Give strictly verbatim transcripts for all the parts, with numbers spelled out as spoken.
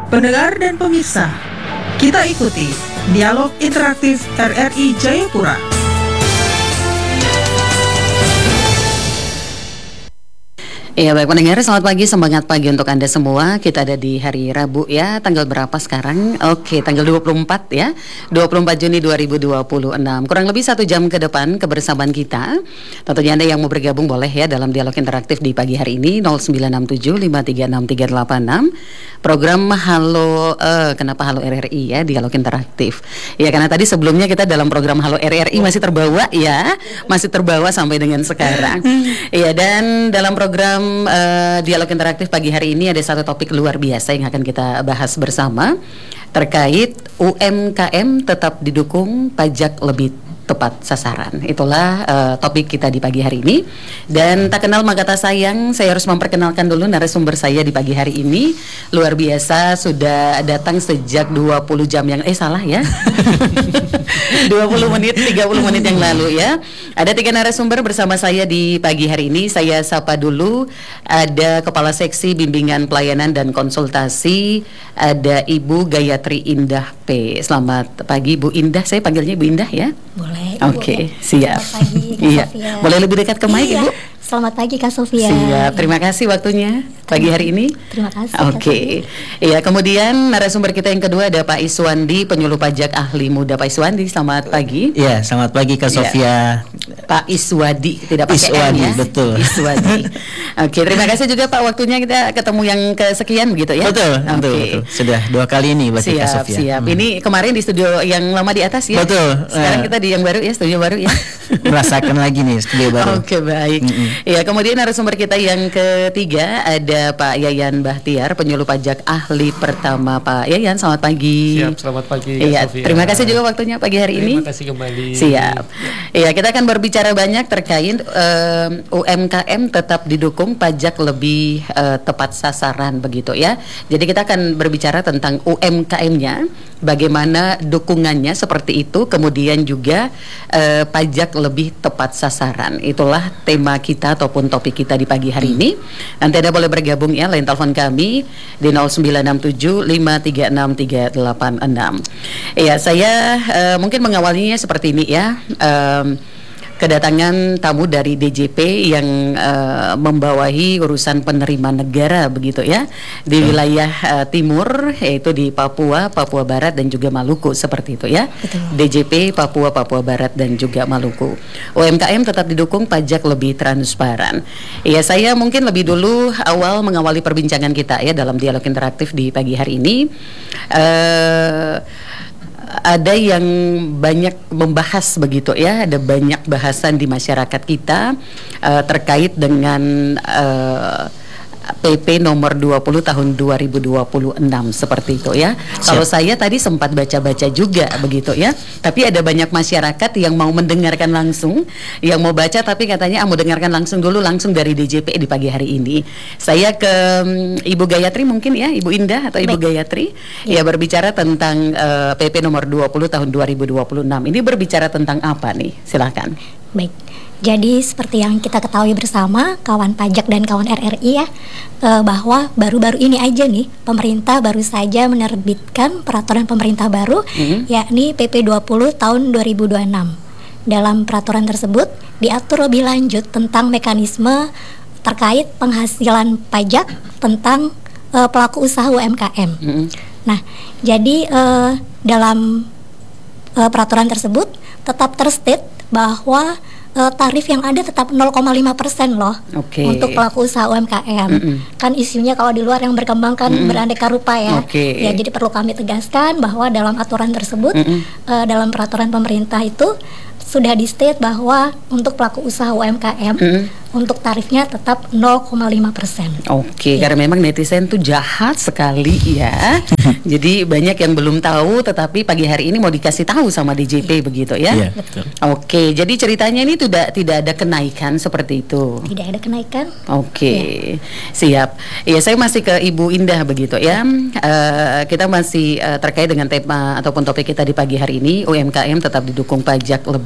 Pendengar dan pemirsa, kita ikuti Dialog Interaktif R R I Jayapura. Ya baik pendengar, selamat pagi, semangat pagi untuk Anda semua. Kita ada di hari Rabu ya, tanggal berapa sekarang? Oke, tanggal dua puluh empat ya, dua puluh empat Juni dua ribu dua puluh enam. Kurang lebih satu jam ke depan kebersamaan kita. Tentunya Anda yang mau bergabung boleh ya dalam dialog interaktif di pagi hari ini nol sembilan enam tujuh lima tiga enam tiga delapan enam. Program Halo, uh, kenapa Halo R R I ya, dialog interaktif. Ya karena tadi sebelumnya kita dalam program Halo R R I masih terbawa ya, masih terbawa sampai dengan sekarang. Iya, dan dalam program Uh, dialog interaktif pagi hari ini ada satu topik luar biasa yang akan kita bahas bersama terkait U M K M tetap didukung, pajak lebih tepat sasaran. Itulah uh, topik kita di pagi hari ini. Dan tak kenal maka tak sayang, saya harus memperkenalkan dulu narasumber saya di pagi hari ini. Luar biasa, sudah datang sejak dua puluh jam yang eh salah ya. dua puluh menit, tiga puluh menit yang lalu ya. Ada tiga narasumber bersama saya di pagi hari ini. Saya sapa dulu, ada Kepala Seksi Bimbingan Pelayanan dan Konsultasi, ada Ibu Gayatri Indah P. Selamat pagi Bu Indah, saya panggilnya Ibu Indah ya. Boleh. Oke, okay, siap. Selamat pagi, Kak iya. Sofia. Boleh lebih dekat ke mic, iya. Ibu? Selamat pagi Kak Sofia. Siap. Terima kasih waktunya pagi hari ini. Terima kasih. Oke. Okay. Iya, kemudian narasumber kita yang kedua ada Pak Iswandi, penyuluh pajak ahli muda. Pak Iswandi, selamat pagi. Iya, selamat pagi Kak Sofia. Ya. Pak Iswadi, tidak pakai Iswadi, N ya. betul. Iswadi. Oke, okay, terima kasih juga Pak waktunya, kita ketemu yang kesekian begitu ya. Betul, okay. betul, betul. Sudah dua kali ini berarti Kak Sofia. Siap, Hmm. Ini kemarin di studio yang lama di atas ya. Betul. Sekarang uh, kita di yang baru ya, studio baru ya. Merasakan lagi nih studio baru. Oke, okay, baik. Mm-hmm. Ya, kemudian narasumber kita yang ketiga ada Pak Yayan Bahtiar, penyuluh pajak ahli pertama. Pak Yayan, selamat pagi. Siap, selamat pagi. Iya, Sofia. terima kasih juga waktunya pagi hari ini. Terima kasih kembali. Siap. Iya, kita akan berbicara banyak terkait um, U M K M tetap didukung, pajak lebih uh, tepat sasaran begitu ya. Jadi kita akan berbicara tentang U M K M-nya, bagaimana dukungannya seperti itu, kemudian juga uh, pajak lebih tepat sasaran. Itulah tema kita ataupun topik kita di pagi hari ini. Nanti Anda boleh bergabung ya, line telepon kami di nol sembilan enam tujuh lima tiga enam tiga delapan enam. Iya, saya uh, mungkin mengawalinya seperti ini ya. Um, kedatangan tamu dari D J P yang uh, membawahi urusan penerima negara begitu ya di wilayah uh, timur, yaitu di Papua, Papua Barat dan juga Maluku seperti itu ya. Betul. D J P Papua, Papua Barat dan juga Maluku. U M K M tetap didukung, pajak lebih transparan. Ya, saya mungkin lebih dulu awal mengawali perbincangan kita ya dalam dialog interaktif di pagi hari ini. Uh, Ada yang banyak membahas begitu ya, ada banyak bahasan di masyarakat kita uh, terkait dengan uh, P P nomor dua puluh tahun dua ribu dua puluh enam seperti itu ya. Kalau saya tadi sempat baca-baca juga begitu ya. Tapi ada banyak masyarakat yang mau mendengarkan langsung, yang mau baca tapi katanya ah, mau dengarkan langsung dulu langsung dari D J P di pagi hari ini. Saya ke um, Ibu Gayatri mungkin ya, Ibu Indah atau Ibu Baik. Gayatri ya, ya berbicara tentang uh, P P nomor dua puluh tahun dua ribu dua puluh enam. Ini berbicara tentang apa nih? Silakan. Baik. Jadi seperti yang kita ketahui bersama, kawan pajak dan kawan R R I ya, eh, bahwa baru-baru ini aja nih pemerintah baru saja menerbitkan peraturan pemerintah baru, mm-hmm. yakni P P dua puluh tahun dua ribu dua puluh enam. Dalam peraturan tersebut diatur lebih lanjut tentang mekanisme terkait penghasilan pajak tentang eh, pelaku usaha U M K M. Mm-hmm. Nah, jadi eh, dalam eh, peraturan tersebut tetap terstate bahwa Uh, tarif yang ada tetap nol koma lima persen loh, okay. untuk pelaku usaha U M K M. Mm-mm. Kan isunya kalau di luar yang berkembang kan Mm-mm. beraneka rupa ya. Okay. Ya, jadi perlu kami tegaskan bahwa dalam aturan tersebut, uh, dalam peraturan pemerintah itu sudah di state bahwa untuk pelaku usaha U M K M mm. untuk tarifnya tetap nol koma lima persen. Oke, ya. Karena memang netizen tuh jahat sekali ya. Jadi banyak yang belum tahu, tetapi pagi hari ini mau dikasih tahu sama D J P ya. Begitu ya. Ya, betul. Oke, jadi ceritanya ini tidak tidak ada kenaikan seperti itu. Tidak ada kenaikan. Oke, ya. Siap. Ya, saya masih ke Ibu Indah begitu ya. Uh, kita masih uh, terkait dengan tema ataupun topik kita di pagi hari ini, U M K M tetap didukung, pajak lebih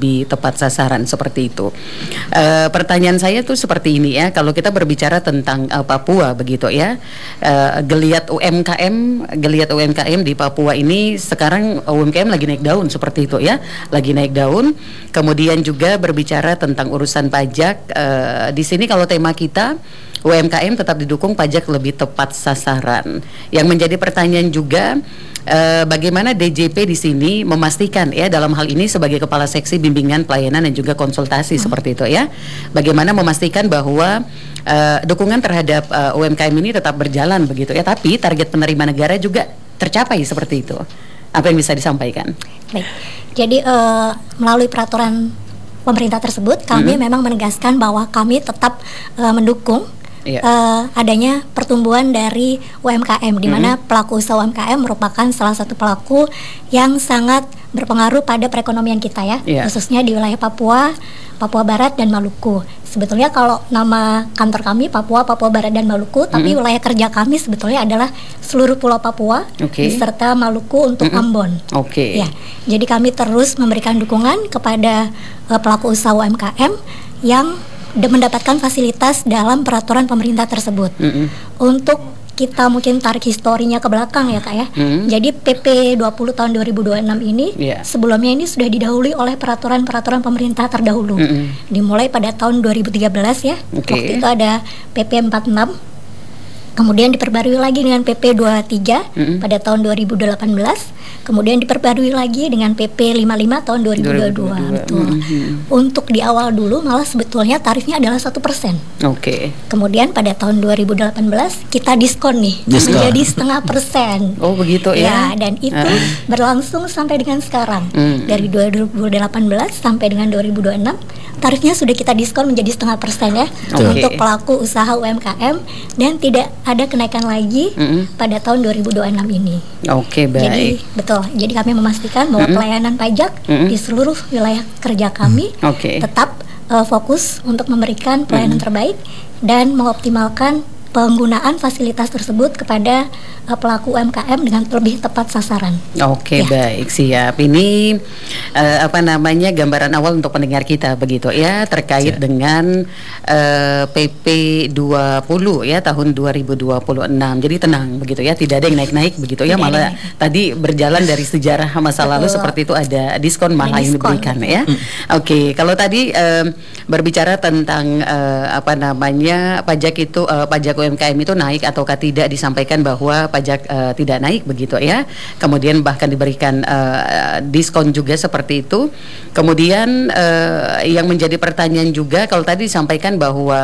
lebih tepat sasaran seperti itu. Uh, pertanyaan saya tuh seperti ini ya, kalau kita berbicara tentang uh, Papua begitu ya, uh, geliat U M K M, geliat U M K M di Papua ini sekarang U M K M lagi naik daun seperti itu ya, lagi naik daun. Kemudian juga berbicara tentang urusan pajak, uh, di sini kalau tema kita U M K M tetap didukung, pajak lebih tepat sasaran. Yang menjadi pertanyaan juga, eh, bagaimana D J P di sini memastikan ya dalam hal ini sebagai kepala seksi bimbingan pelayanan dan juga konsultasi hmm. seperti itu ya, bagaimana memastikan bahwa eh, dukungan terhadap eh, U M K M ini tetap berjalan begitu ya, tapi target penerima negara juga tercapai seperti itu. Apa yang bisa disampaikan? Baik, jadi uh, melalui peraturan pemerintah tersebut kami hmm. memang menegaskan bahwa kami tetap uh, mendukung Yeah. Uh, adanya pertumbuhan dari U M K M, di mana mm-hmm. pelaku usaha U M K M merupakan salah satu pelaku yang sangat berpengaruh pada perekonomian kita ya, yeah. khususnya di wilayah Papua, Papua Barat dan Maluku. Sebetulnya kalau nama kantor kami Papua, Papua Barat dan Maluku, mm-hmm. tapi wilayah kerja kami sebetulnya adalah seluruh Pulau Papua okay. beserta Maluku untuk mm-hmm. Ambon. Oke. Okay. Ya, jadi kami terus memberikan dukungan kepada uh, pelaku usaha U M K M yang mendapatkan fasilitas dalam peraturan pemerintah tersebut. Mm-hmm. Untuk kita mungkin tarik historinya ke belakang ya Kak ya. Mm-hmm. Jadi P P dua puluh tahun dua ribu dua puluh enam ini yeah. sebelumnya ini sudah didahului oleh peraturan-peraturan pemerintah terdahulu. Mm-hmm. Dimulai pada tahun dua ribu tiga belas ya. Okay. Waktu itu ada P P empat puluh enam. Kemudian diperbarui lagi dengan P P dua puluh tiga mm-hmm. pada tahun dua ribu delapan belas. Kemudian diperbarui lagi dengan P P lima puluh lima tahun dua ribu dua puluh dua. Betul. Mm-hmm. Untuk di awal dulu malah sebetulnya tarifnya adalah satu persen. Oke. Kemudian pada tahun dua ribu delapan belas kita diskon nih diskon. Menjadi setengah persen. Oh begitu ya. Ya, dan itu uh. berlangsung sampai dengan sekarang. Mm. Dari dua ribu delapan belas sampai dengan dua ribu dua puluh enam tarifnya sudah kita diskon menjadi setengah persen ya. Okay. Untuk pelaku usaha U M K M, dan tidak ada kenaikan lagi mm-hmm. pada tahun dua ribu dua puluh enam ini. Oke, okay, baik. Jadi betul. Jadi kami memastikan bahwa mm-hmm. pelayanan pajak mm-hmm. di seluruh wilayah kerja kami mm-hmm. okay. tetap uh, fokus untuk memberikan pelayanan mm-hmm. terbaik dan mengoptimalkan penggunaan fasilitas tersebut kepada uh, pelaku U M K M dengan lebih tepat sasaran. Oke, ya. Baik, siap. Ini uh, apa namanya gambaran awal untuk pendengar kita begitu ya, terkait siap. dengan uh, P P dua puluh ya tahun dua ribu dua puluh enam. Jadi tenang begitu ya, tidak ada yang naik-naik begitu ya, malah naik. Tadi berjalan dari sejarah masa Betul. lalu seperti itu ada diskon malah yang diberikan ya. Hmm. Oke, kalau tadi uh, berbicara tentang uh, apa namanya pajak itu uh, pajak U M K M itu naik ataukah tidak, disampaikan bahwa pajak uh, tidak naik begitu ya. Kemudian bahkan diberikan uh, diskon juga seperti itu. Kemudian uh, yang menjadi pertanyaan juga kalau tadi disampaikan bahwa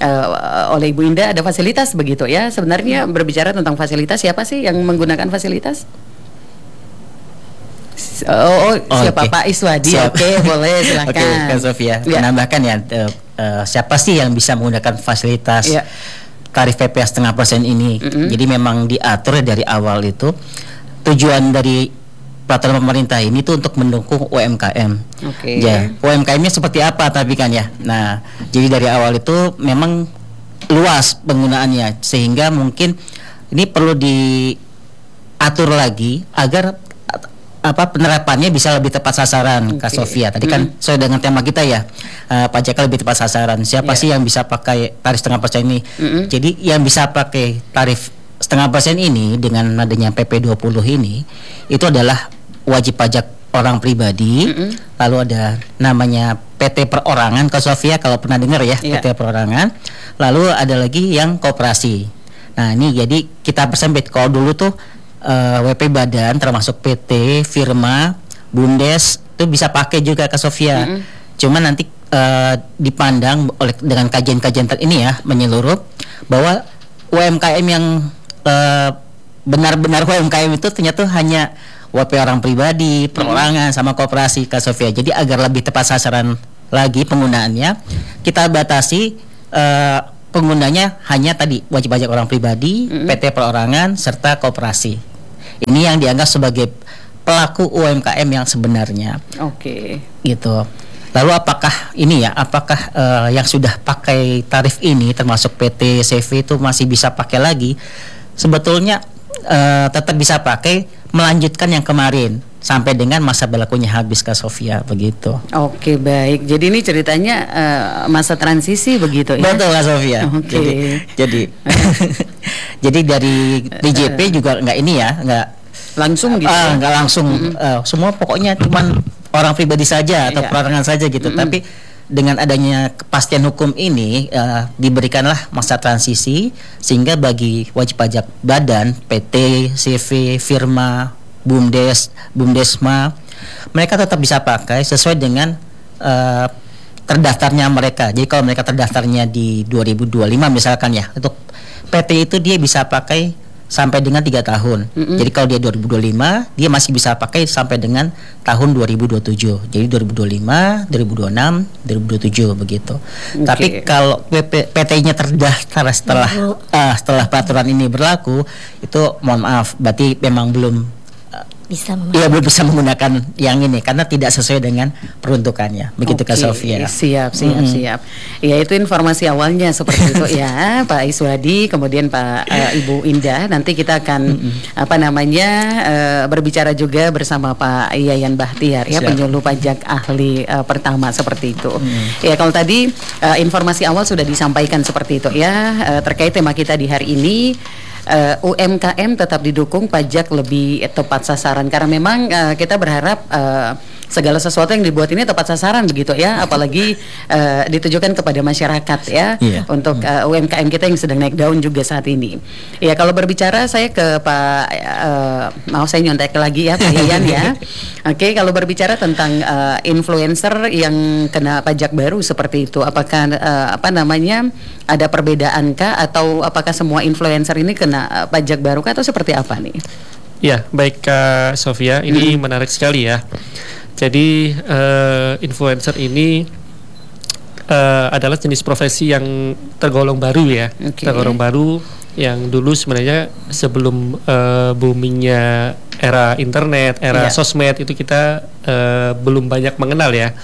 uh, oleh Ibu Indah ada fasilitas begitu ya. Sebenarnya berbicara tentang fasilitas, siapa sih yang menggunakan fasilitas? Oh, oh siapa okay. Pak Iswadi? Oke, okay, boleh silakan. Oke, okay, Kak Sofia. Ya. Menambahkan ya, uh, uh, siapa sih yang bisa menggunakan fasilitas ya. tarif P P setengah persen ini? Mm-hmm. Jadi memang diatur dari awal itu tujuan dari peraturan pemerintah ini tuh untuk mendukung U M K M. Oke. Okay. Ya, U M K M-nya seperti apa tapi kan ya. Nah, jadi dari awal itu memang luas penggunaannya sehingga mungkin ini perlu diatur lagi agar apa penerapannya bisa lebih tepat sasaran. Okay. Kak Sofia tadi kan mm. sesuai dengan tema kita ya, uh, pajaknya lebih tepat sasaran. Siapa yeah. sih yang bisa pakai tarif setengah persen ini? Mm-hmm. Jadi yang bisa pakai tarif setengah persen ini dengan adanya P P dua puluh ini itu adalah wajib pajak orang pribadi. Mm-hmm. Lalu ada namanya P T perorangan, Kak Sofia kalau pernah dengar ya, yeah. P T perorangan. Lalu ada lagi yang koperasi. Nah ini jadi kita persempit. Kalau dulu tuh Uh, W P badan termasuk P T, firma, Bundes itu bisa pakai juga Kak Sofia. Mm-hmm. Cuma nanti uh, dipandang oleh dengan kajian-kajian ter- ini ya menyeluruh bahwa U M K M yang uh, benar-benar U M K M itu ternyata hanya W P orang pribadi, perorangan mm-hmm. sama koperasi Kak Sofia. Jadi agar lebih tepat sasaran lagi penggunaannya, kita batasi uh, penggunanya hanya tadi wajib pajak orang pribadi, mm-hmm. P T perorangan serta koperasi. Ini yang dianggap sebagai pelaku U M K M yang sebenarnya. Oke. Okay. Gitu. Lalu apakah ini ya, apakah uh, yang sudah pakai tarif ini termasuk P T, C V itu masih bisa pakai lagi? Sebetulnya uh, tetap bisa pakai, melanjutkan yang kemarin. sampai dengan masa berlakunya habis, Kak Sofia, begitu. Oke, baik. Jadi ini ceritanya uh, masa transisi begitu ya. Betul, Kak Sofia. Oke. Jadi jadi, jadi dari D J P juga nggak ini ya, nggak langsung gitu. Uh, nggak langsung. Mm-hmm. Uh, semua pokoknya cuman orang pribadi saja atau yeah. perorangan saja gitu. Mm-hmm. Tapi dengan adanya kepastian hukum ini uh, diberikanlah masa transisi sehingga bagi wajib pajak badan, P T, C V, firma, BUMDes, BUMDesma, mereka tetap bisa pakai sesuai dengan uh, terdaftarnya mereka. Jadi kalau mereka terdaftarnya di dua ribu dua puluh lima misalkan ya, untuk P T itu dia bisa pakai sampai dengan tiga tahun. Mm-hmm. Jadi kalau dia dua ribu dua puluh lima, dia masih bisa pakai sampai dengan tahun dua ribu dua puluh tujuh. Jadi dua ribu dua puluh lima, dua ribu dua puluh enam, dua ribu dua puluh tujuh begitu. Okay. Tapi kalau P T-nya terdaftar setelah uh, setelah peraturan ini berlaku, itu mohon maaf, berarti memang belum bisa Iya belum bisa menggunakan yang ini karena tidak sesuai dengan peruntukannya. Begitu, Kak Sofia. Siap, siap, mm-hmm. siap. Ya itu informasi awalnya seperti itu ya, Pak Iswadi, kemudian Pak uh, Ibu Indah. Nanti kita akan mm-hmm. apa namanya uh, berbicara juga bersama Pak Yayan Bahtiar ya, siap. Penyuluh pajak ahli uh, pertama seperti itu. Mm. Ya kalau tadi uh, informasi awal sudah disampaikan seperti itu ya, uh, terkait tema kita di hari ini. Uh, U M K M tetap didukung, pajak lebih tepat sasaran karena memang uh, kita berharap uh, segala sesuatu yang dibuat ini tepat sasaran begitu ya, apalagi uh, ditujukan kepada masyarakat ya, yeah. untuk uh, U M K M kita yang sedang naik daun juga saat ini. Ya kalau berbicara saya ke Pak, uh, mau saya nyontek lagi ya Pak Yayan ya. Oke, okay, kalau berbicara tentang uh, influencer yang kena pajak baru seperti itu, apakah uh, apa namanya ada perbedaankah atau apakah semua influencer ini kena uh, pajak baru kah atau seperti apa nih? Ya, baik Kak Sofia, ini hmm. menarik sekali ya. Jadi uh, influencer ini uh, adalah jenis profesi yang tergolong baru ya, okay. tergolong baru yang dulu sebenarnya sebelum uh, boomingnya era internet, era yeah. sosmed itu kita uh, belum banyak mengenal ya.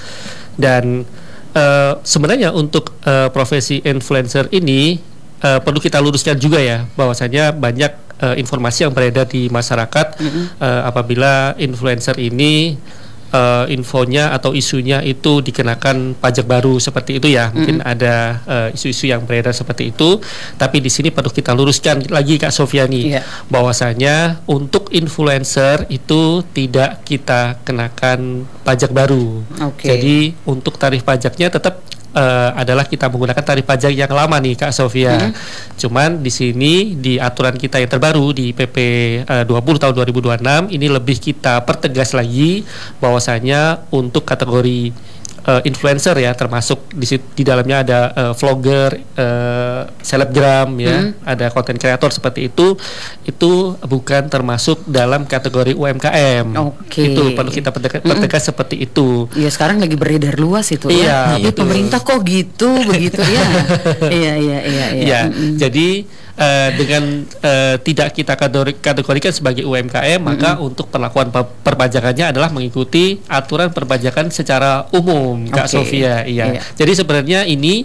Dan uh, sebenarnya untuk uh, profesi influencer ini uh, perlu kita luruskan juga ya, bahwasanya banyak uh, informasi yang beredar di masyarakat mm-hmm. uh, apabila influencer ini Uh, infonya atau isunya itu dikenakan pajak baru seperti itu ya. Mungkin mm-hmm. ada uh, isu-isu yang beredar seperti itu, tapi di sini perlu kita luruskan lagi Kak Sofiani, yeah. bahwasanya untuk influencer itu tidak kita kenakan pajak baru. Okay. Jadi untuk tarif pajaknya tetap Uh, adalah kita menggunakan tarif pajak yang lama nih Kak Sofia. Mm-hmm. Cuman di sini di aturan kita yang terbaru di P P uh, dua puluh tahun dua ribu dua puluh enam ini lebih kita pertegas lagi bahwasanya untuk kategori uh, influencer ya, termasuk di di dalamnya ada uh, vlogger, uh, selebgram ya, mm. ada content creator seperti itu, itu bukan termasuk dalam kategori U M K M. Oke. Okay. Itu perlu kita pertegas, pertegas mm-hmm. seperti itu. Iya, sekarang lagi beredar luas itu iya, ya. Tapi pemerintah kok gitu begitu ya. Iya iya iya iya. Ya, mm-hmm. jadi uh, dengan uh, tidak kita kategorikan sebagai U M K M, mm-hmm. maka untuk perlakuan perpajakannya adalah mengikuti aturan perpajakan secara umum, Kak okay. Sofia. Iya. iya. Jadi sebenarnya ini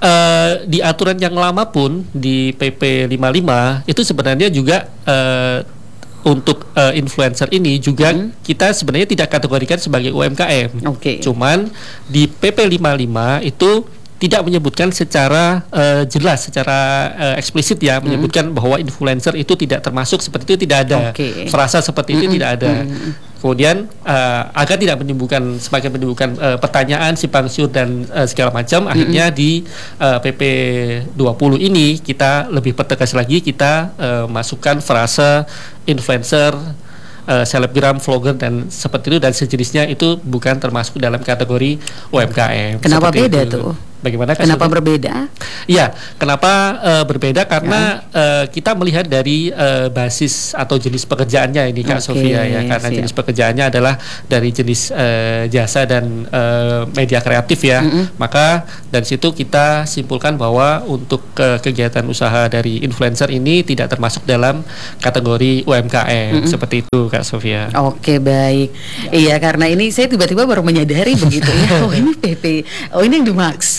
uh, di aturan yang lama pun di P P lima puluh lima itu sebenarnya juga uh, untuk uh, influencer ini juga hmm. kita sebenarnya tidak kategorikan sebagai U M K M. Okay. Cuman di P P lima puluh lima itu tidak menyebutkan secara uh, jelas, secara uh, eksplisit ya, hmm. menyebutkan bahwa influencer itu tidak termasuk, seperti itu tidak ada. Okay. Frasa seperti itu hmm. tidak ada. Hmm. Kemudian uh, agar tidak menimbulkan semakin menimbulkan uh, pertanyaan simpang siur dan uh, segala macam, mm-hmm. akhirnya di uh, P P dua puluh ini kita lebih pertegas lagi, kita uh, masukkan frasa influencer, uh, selebgram, vlogger dan seperti itu dan sejenisnya itu bukan termasuk dalam kategori U M K M. Kenapa beda itu. tuh? Bagaimana? Kenapa Sofia? Berbeda? Iya, kenapa uh, berbeda? Karena ya. uh, kita melihat dari uh, basis atau jenis pekerjaannya ini, Kak okay, Sofia ya. Karena siap. Jenis pekerjaannya adalah dari jenis uh, jasa dan uh, media kreatif ya. Mm-hmm. Maka dari situ kita simpulkan bahwa untuk uh, kegiatan usaha dari influencer ini tidak termasuk dalam kategori U M K M. Mm-hmm. Seperti itu, Kak Sofia. Oke, baik. Ya. Iya, karena ini saya tiba-tiba baru menyadari begitu ya. Oh, ini P P. Oh, ini yang dimaksud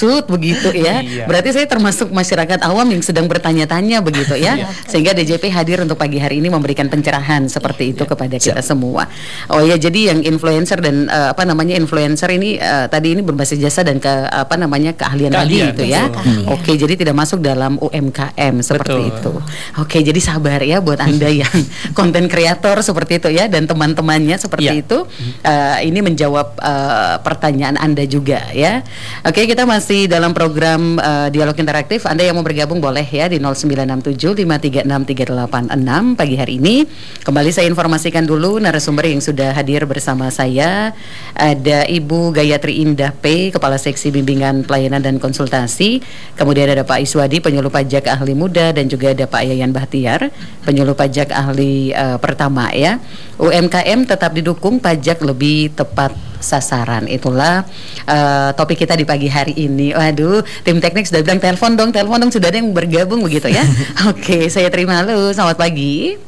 lanjut begitu ya. Iya. Berarti saya termasuk masyarakat awam yang sedang bertanya-tanya begitu ya. Sehingga D J P hadir untuk pagi hari ini memberikan pencerahan seperti itu kepada kita semua. Oh ya, jadi yang influencer dan uh, apa namanya influencer ini uh, tadi ini berbasis jasa dan ke apa namanya keahlian tadi Keahlian, itu ya. betul. Oke, jadi tidak masuk dalam U M K M seperti Betul. itu. Oke, jadi sabar ya buat Anda yang konten kreator seperti itu ya dan teman-temannya seperti Ya. itu. Uh, ini menjawab uh, pertanyaan Anda juga ya. Oke, kita masih dalam program uh, Dialog Interaktif. Anda yang mau bergabung boleh ya di nol sembilan enam tujuh lima tiga enam tiga delapan enam pagi hari ini. Kembali saya informasikan dulu narasumber yang sudah hadir bersama saya. Ada Ibu Gayatri Indah P, Kepala Seksi Bimbingan Pelayanan dan Konsultasi. Kemudian ada Pak Iswadi, Penyuluh Pajak Ahli Muda, dan juga ada Pak Yayan Bahtiar, Penyuluh Pajak Ahli uh, Pertama ya. U M K M tetap didukung, pajak lebih tepat sasaran. Itulah uh, topik kita di pagi hari ini. Waduh, tim teknik sudah bilang telepon dong, telepon dong, sudah ada yang bergabung begitu ya. Oke, saya terima. Halo, selamat pagi.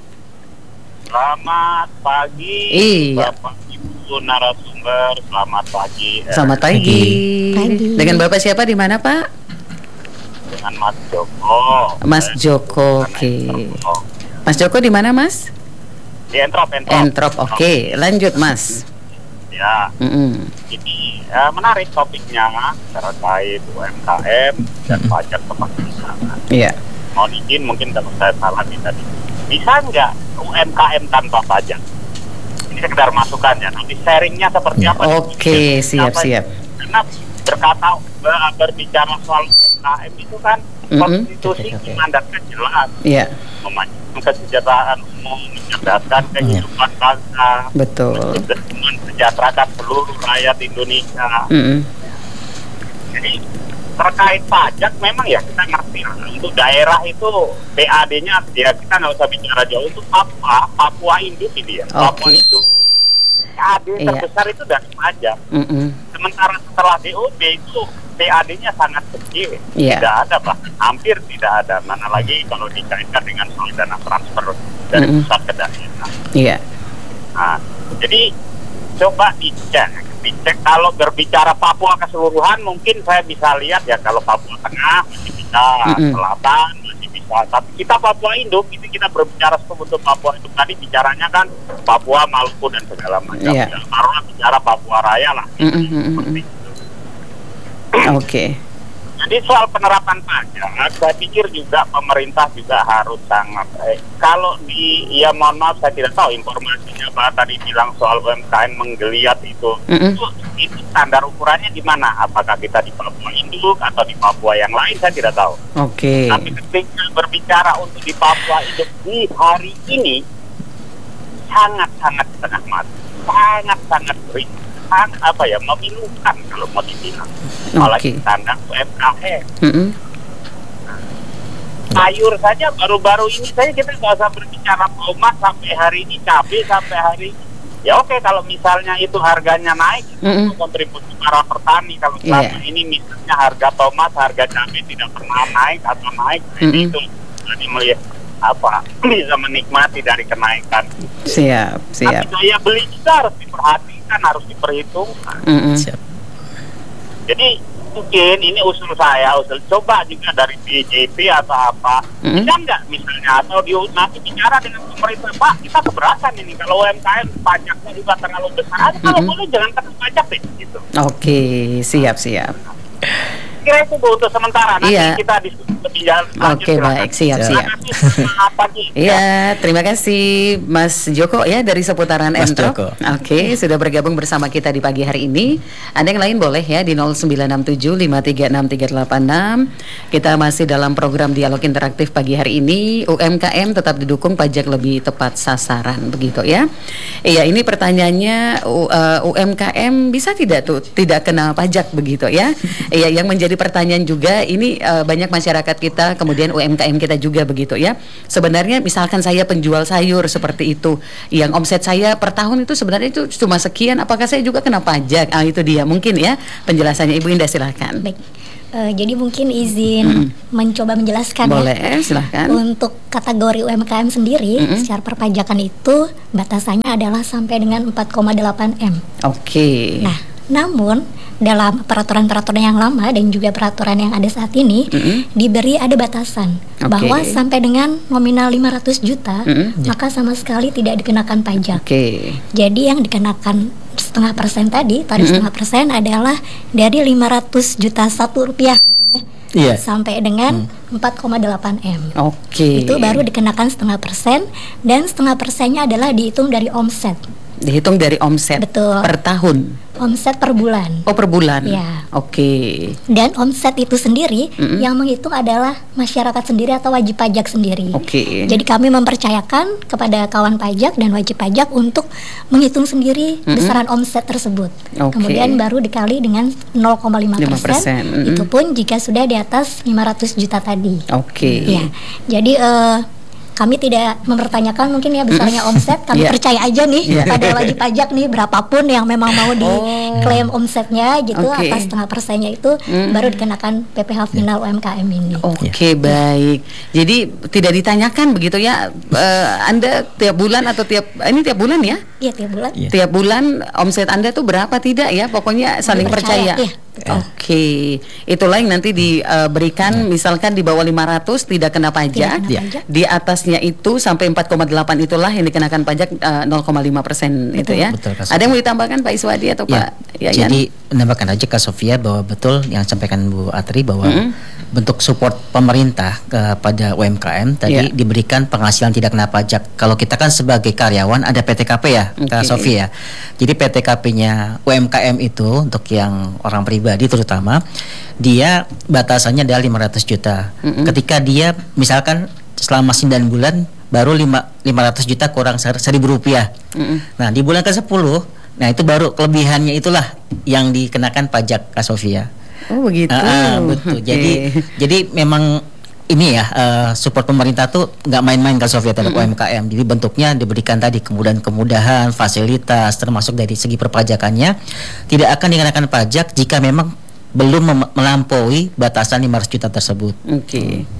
Selamat pagi, Iya. Bapak Ibu narasumber. Selamat pagi. eh, Selamat pagi. Pagi. Dengan Bapak siapa di mana, Pak? Dengan Mas Joko. Mas Eh, Joko. dengan Oke. Entrop. Mas Joko di mana, Mas? Di Entrop, Entrop. Entrop. Oke, lanjut, Mas. Ya, Mm-mm. ini eh, menarik topiknya terkait U M K M dan pajak tepat sasaran. Iya. Mohon izin, mungkin kalau saya salah nih tadi. Bisa nggak U M K M tanpa pajak? Ini sekedar masukannya. Nanti sharingnya seperti apa? Oke, siap, Apa- siap. Karena berkata ber- berbicara soal U M K M itu kan Mm-mm. konstitusi mandatnya jelas, Iya, memajukan kesejahteraan umum, mencerdaskan kehidupan bangsa, betul. dan mensejahterakan seluruh rakyat Indonesia. Mm-mm. Jadi terkait pajak memang ya kita ngerti lah. Untuk daerah itu P A D-nya ya kita nggak usah bicara jauh. Untuk Papua, Papua Induk ini ya, Papua Oke. Induk. P A D Iya. terbesar itu dari pajak. Mm-mm. Sementara setelah D O B itu P A D-nya sangat kecil, Iya. tidak ada bahkan hampir tidak ada. Mana lagi kalau dikaitkan dengan soal dana transfer dari Mm-mm. pusat ke daerah. Iya. Nah, jadi coba dicek, dicek kalau berbicara Papua keseluruhan mungkin saya bisa lihat ya kalau Papua Tengah masih bisa, Mm-mm. Selatan masih bisa. Tapi kita Papua Induk itu kita berbicara untuk Papua Induk tadi bicaranya kan Papua, Maluku dan segala macam. Iya. Ya, taruhlah bicara Papua Raya lah. Mm-mm, mm-mm. Seperti itu. Oke. Jadi soal penerapan pajak, saya pikir juga pemerintah juga harus sangat eh, kalau di ya mohon maaf saya tidak tahu informasinya Pak tadi bilang soal U M K M menggeliat itu. Mm-mm. itu itu standar ukurannya di mana? Apakah kita di Papua Induk atau di Papua yang lain saya tidak tahu. Oke. Tapi ketika berbicara untuk di Papua Induk di hari ini sangat-sangat setengah mati, sangat-sangat berisiko. Sangat apa ya memilukan kalau mau dibilang. Apalagi Oke. standar U M K M. Mm-mm. Sayur saja baru-baru ini saja kita nggak usah berbicara tomat sampai hari ini, cabai sampai hari ini. Ya oke kalau misalnya itu harganya naik, Mm-mm. itu kontribusi para petani. Kalau selama ini misalnya harga tomat, harga cabai tidak pernah naik atau naik, Mm-mm. itu jadi melihat apa bisa menikmati dari kenaikan. Siap, siap. Tapi daya beli juga harus diperhatikan, harus diperhitungkan. Mm-mm. Siap. Jadi mungkin ini usul saya, usul coba juga dari D J P atau apa, Mm-mm. bisa nggak misalnya atau di nanti bicara dengan pemerintah Pak, kita keberatan ini kalau U M K M pajaknya juga terlalu besar, aja kalau Mm-mm. boleh jangan kena pajak deh, gitu. Oke, siap, siap. Kira itu Bu untuk sementara, nanti Iya. kita diskusi lebih jauh. lanjut, Oke, silakan. baik, siap, Siap. siap. Terima kasih, selamat pagi. Iya, terima kasih Mas Joko ya dari seputaran Mas Entrop. Joko. Oke, sudah bergabung bersama kita di pagi hari ini. Anda yang lain boleh ya di nol sembilan enam tujuh lima tiga enam tiga delapan enam. Kita masih dalam program Dialog Interaktif pagi hari ini. U M K M tetap didukung, pajak lebih tepat sasaran begitu ya. Iya, ini pertanyaannya U- uh, U M K M bisa tidak tuh tidak kena pajak begitu ya. Iya, yang menjadi pertanyaan juga ini uh, banyak masyarakat kita kemudian U M K M kita juga begitu ya. Sebenarnya misalkan saya penjual sayur seperti itu, yang omset saya per tahun itu sebenarnya itu cuma sekian, apakah saya juga kena pajak? Ah itu dia mungkin ya penjelasannya Ibu Indah, silahkan. Baik. Eh, jadi mungkin izin mencoba menjelaskan Boleh, ya. silahkan. Untuk kategori U M K M sendiri, Mm-mm. secara perpajakan itu batasannya adalah sampai dengan empat koma delapan M. Oke. Nah, namun dalam peraturan-peraturan yang lama dan juga peraturan yang ada saat ini mm-hmm. diberi ada batasan okay. bahwa sampai dengan nominal lima ratus juta mm-hmm. maka sama sekali tidak dikenakan pajak. Okay. Jadi yang dikenakan setengah persen tadi, tarif mm-hmm. setengah persen adalah dari lima ratus juta satu rupiah mungkin ya, yeah. sampai dengan mm. empat koma delapan M. Oke. Okay. Itu baru dikenakan setengah persen dan setengah persennya adalah dihitung dari omset. Dihitung dari omset. Betul. Per tahun. Omset per bulan. Oh, per bulan. Ya. Oke. Okay. Dan omset itu sendiri mm-hmm. yang menghitung adalah masyarakat sendiri atau wajib pajak sendiri. Oke. Okay. Jadi kami mempercayakan kepada kawan pajak dan wajib pajak untuk menghitung sendiri mm-hmm. besaran omset tersebut. Okay. Kemudian baru dikali dengan nol koma lima persen. Mm-hmm. Itu pun jika sudah di atas lima ratus juta tadi. Oke. Okay. Ya. Jadi uh, kami tidak mempertanyakan mungkin ya besarnya omset, kami yeah. percaya aja nih yeah. pada wajib pajak nih berapapun yang memang mau diklaim oh. omsetnya gitu okay. atas setengah persennya itu mm. baru dikenakan P P H final yeah. U M K M ini. Oke okay, yeah. baik. Jadi tidak ditanyakan begitu ya, uh, Anda tiap bulan atau tiap ini tiap bulan ya? Iya tiap bulan. Yeah. Tiap bulan omset Anda tuh berapa tidak ya? Pokoknya saling percaya. percaya. Yeah. Oke, okay. Itulah yang nanti diberikan, uh, misalkan di bawah lima ratus tidak kena pajak, tidak kena pajak. Di atasnya itu sampai empat koma delapan itulah yang dikenakan pajak uh, nol koma lima persen itu ya. Betul, Ada yang mau ditambahkan Pak Iswadi atau ya. Pak Yayan? Jadi menambahkan aja Kak Sofia bahwa betul yang sampaikan Bu Atri bahwa mm-hmm. bentuk support pemerintah kepada U M K M tadi yeah. diberikan penghasilan tidak kena pajak. Kalau kita kan sebagai karyawan ada P T K P ya, okay. Kak Sofia. Jadi P T K P-nya U M K M itu untuk yang orang pribadi terutama dia batasannya adalah lima ratus juta. Mm-hmm. Ketika dia misalkan selama sembilan bulan baru lima ratus juta kurang seribu rupiah. Mm-hmm. Nah, di bulan ke sepuluh, nah itu baru kelebihannya itulah yang dikenakan pajak Kak Sofia. Oh begitu. Uh, uh, betul. Okay. Jadi jadi memang ini ya uh, support pemerintah tuh nggak main-main Kak Sofia terhadap mm-hmm. U M K M. Jadi bentuknya diberikan tadi kemudahan-kemudahan, fasilitas termasuk dari segi perpajakannya tidak akan dikenakan pajak jika memang belum mem- melampaui batasan lima ratus juta tersebut. Oke. Okay. Hmm.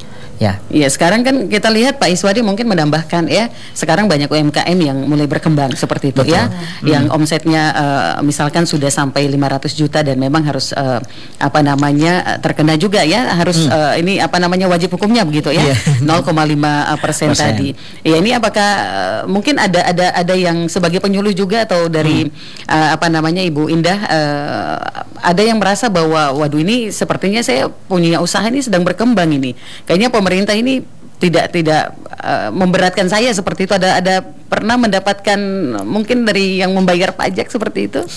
Ya. Ya, sekarang kan kita lihat Pak Iswadi mungkin menambahkan ya, sekarang banyak U M K M yang mulai berkembang seperti itu. Betul. Ya, hmm. yang omsetnya uh, misalkan sudah sampai lima ratus juta dan memang harus uh, apa namanya terkena juga ya, harus hmm. uh, ini apa namanya wajib hukumnya begitu ya, yeah. nol koma lima persen tadi. Ya, ini apakah uh, mungkin ada ada ada yang sebagai penyuluh juga atau dari hmm. uh, apa namanya Ibu Indah uh, ada yang merasa bahwa waduh ini sepertinya saya punya usaha ini sedang berkembang ini. Kayaknya pemerintah ini tidak tidak uh, memberatkan saya seperti itu. Ada ada pernah mendapatkan mungkin dari yang membayar pajak seperti itu?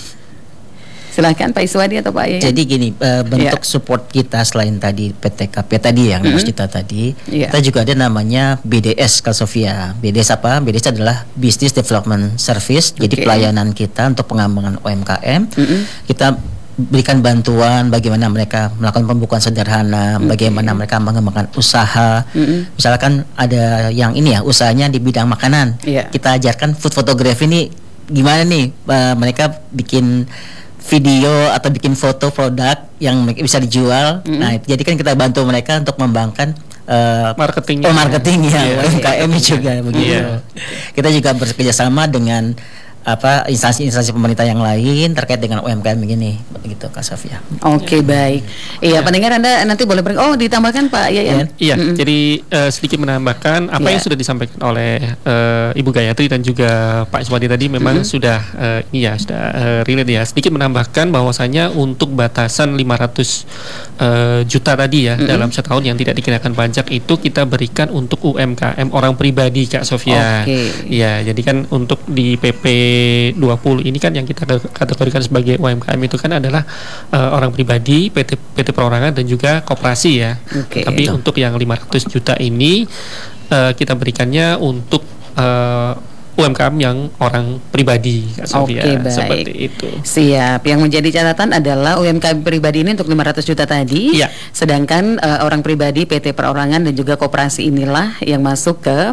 Silakan Pak Iswadi atau Pak Yayan. Jadi gini, uh, bentuk yeah. support kita selain tadi P T K P tadi yang mm-hmm. kita tadi, yeah. kita juga ada namanya B D S Kak Sofia. B D S apa? B D S adalah Business Development Service. Okay. Jadi pelayanan kita untuk pengembangan U M K M. Mm-hmm. Kita berikan bantuan bagaimana mereka melakukan pembukuan sederhana, okay. bagaimana mereka mengembangkan usaha. Mm-hmm. Misalkan ada yang ini ya, usahanya di bidang makanan. Yeah. Kita ajarkan food photography ini gimana nih uh, mereka bikin video atau bikin foto produk yang mereka bisa dijual. Mm-hmm. Nah, jadi kan kita bantu mereka untuk mengembangkan uh, marketingnya. Oh, marketing ya, yeah. U M K M yeah. juga begitu. Yeah. Kita juga bekerja sama dengan apa instansi-instansi pemerintah yang lain terkait dengan U M K M ini begitu Kak Sofia. Oke, okay, baik. Iya, ya. Pendengar Anda nanti boleh ber- oh ditambahkan Pak Yayan. Iya, mm-hmm. jadi uh, sedikit menambahkan apa yeah. yang sudah disampaikan oleh uh, Ibu Gayatri dan juga Pak Iswadi tadi memang mm-hmm. sudah uh, ini ya sudah uh, relate ya. Sedikit menambahkan bahwasanya untuk batasan lima ratus uh, juta tadi ya mm-hmm. dalam setahun yang tidak dikenakan pajak itu kita berikan untuk U M K M orang pribadi Kak Sofia. Oke. Okay. Ya, jadi kan untuk di P P dua puluh ini kan yang kita kategorikan sebagai U M K M itu kan adalah uh, orang pribadi, P T P T perorangan dan juga koperasi ya. Okay. Tapi itu. Untuk yang lima ratus juta ini uh, kita berikannya untuk uh, U M K M yang orang pribadi Kak Sofia. Oke, baik. Seperti itu. Siap. Yang menjadi catatan adalah U M K M pribadi ini untuk lima ratus juta tadi. Ya. Sedangkan uh, orang pribadi, P T perorangan dan juga koperasi inilah yang masuk ke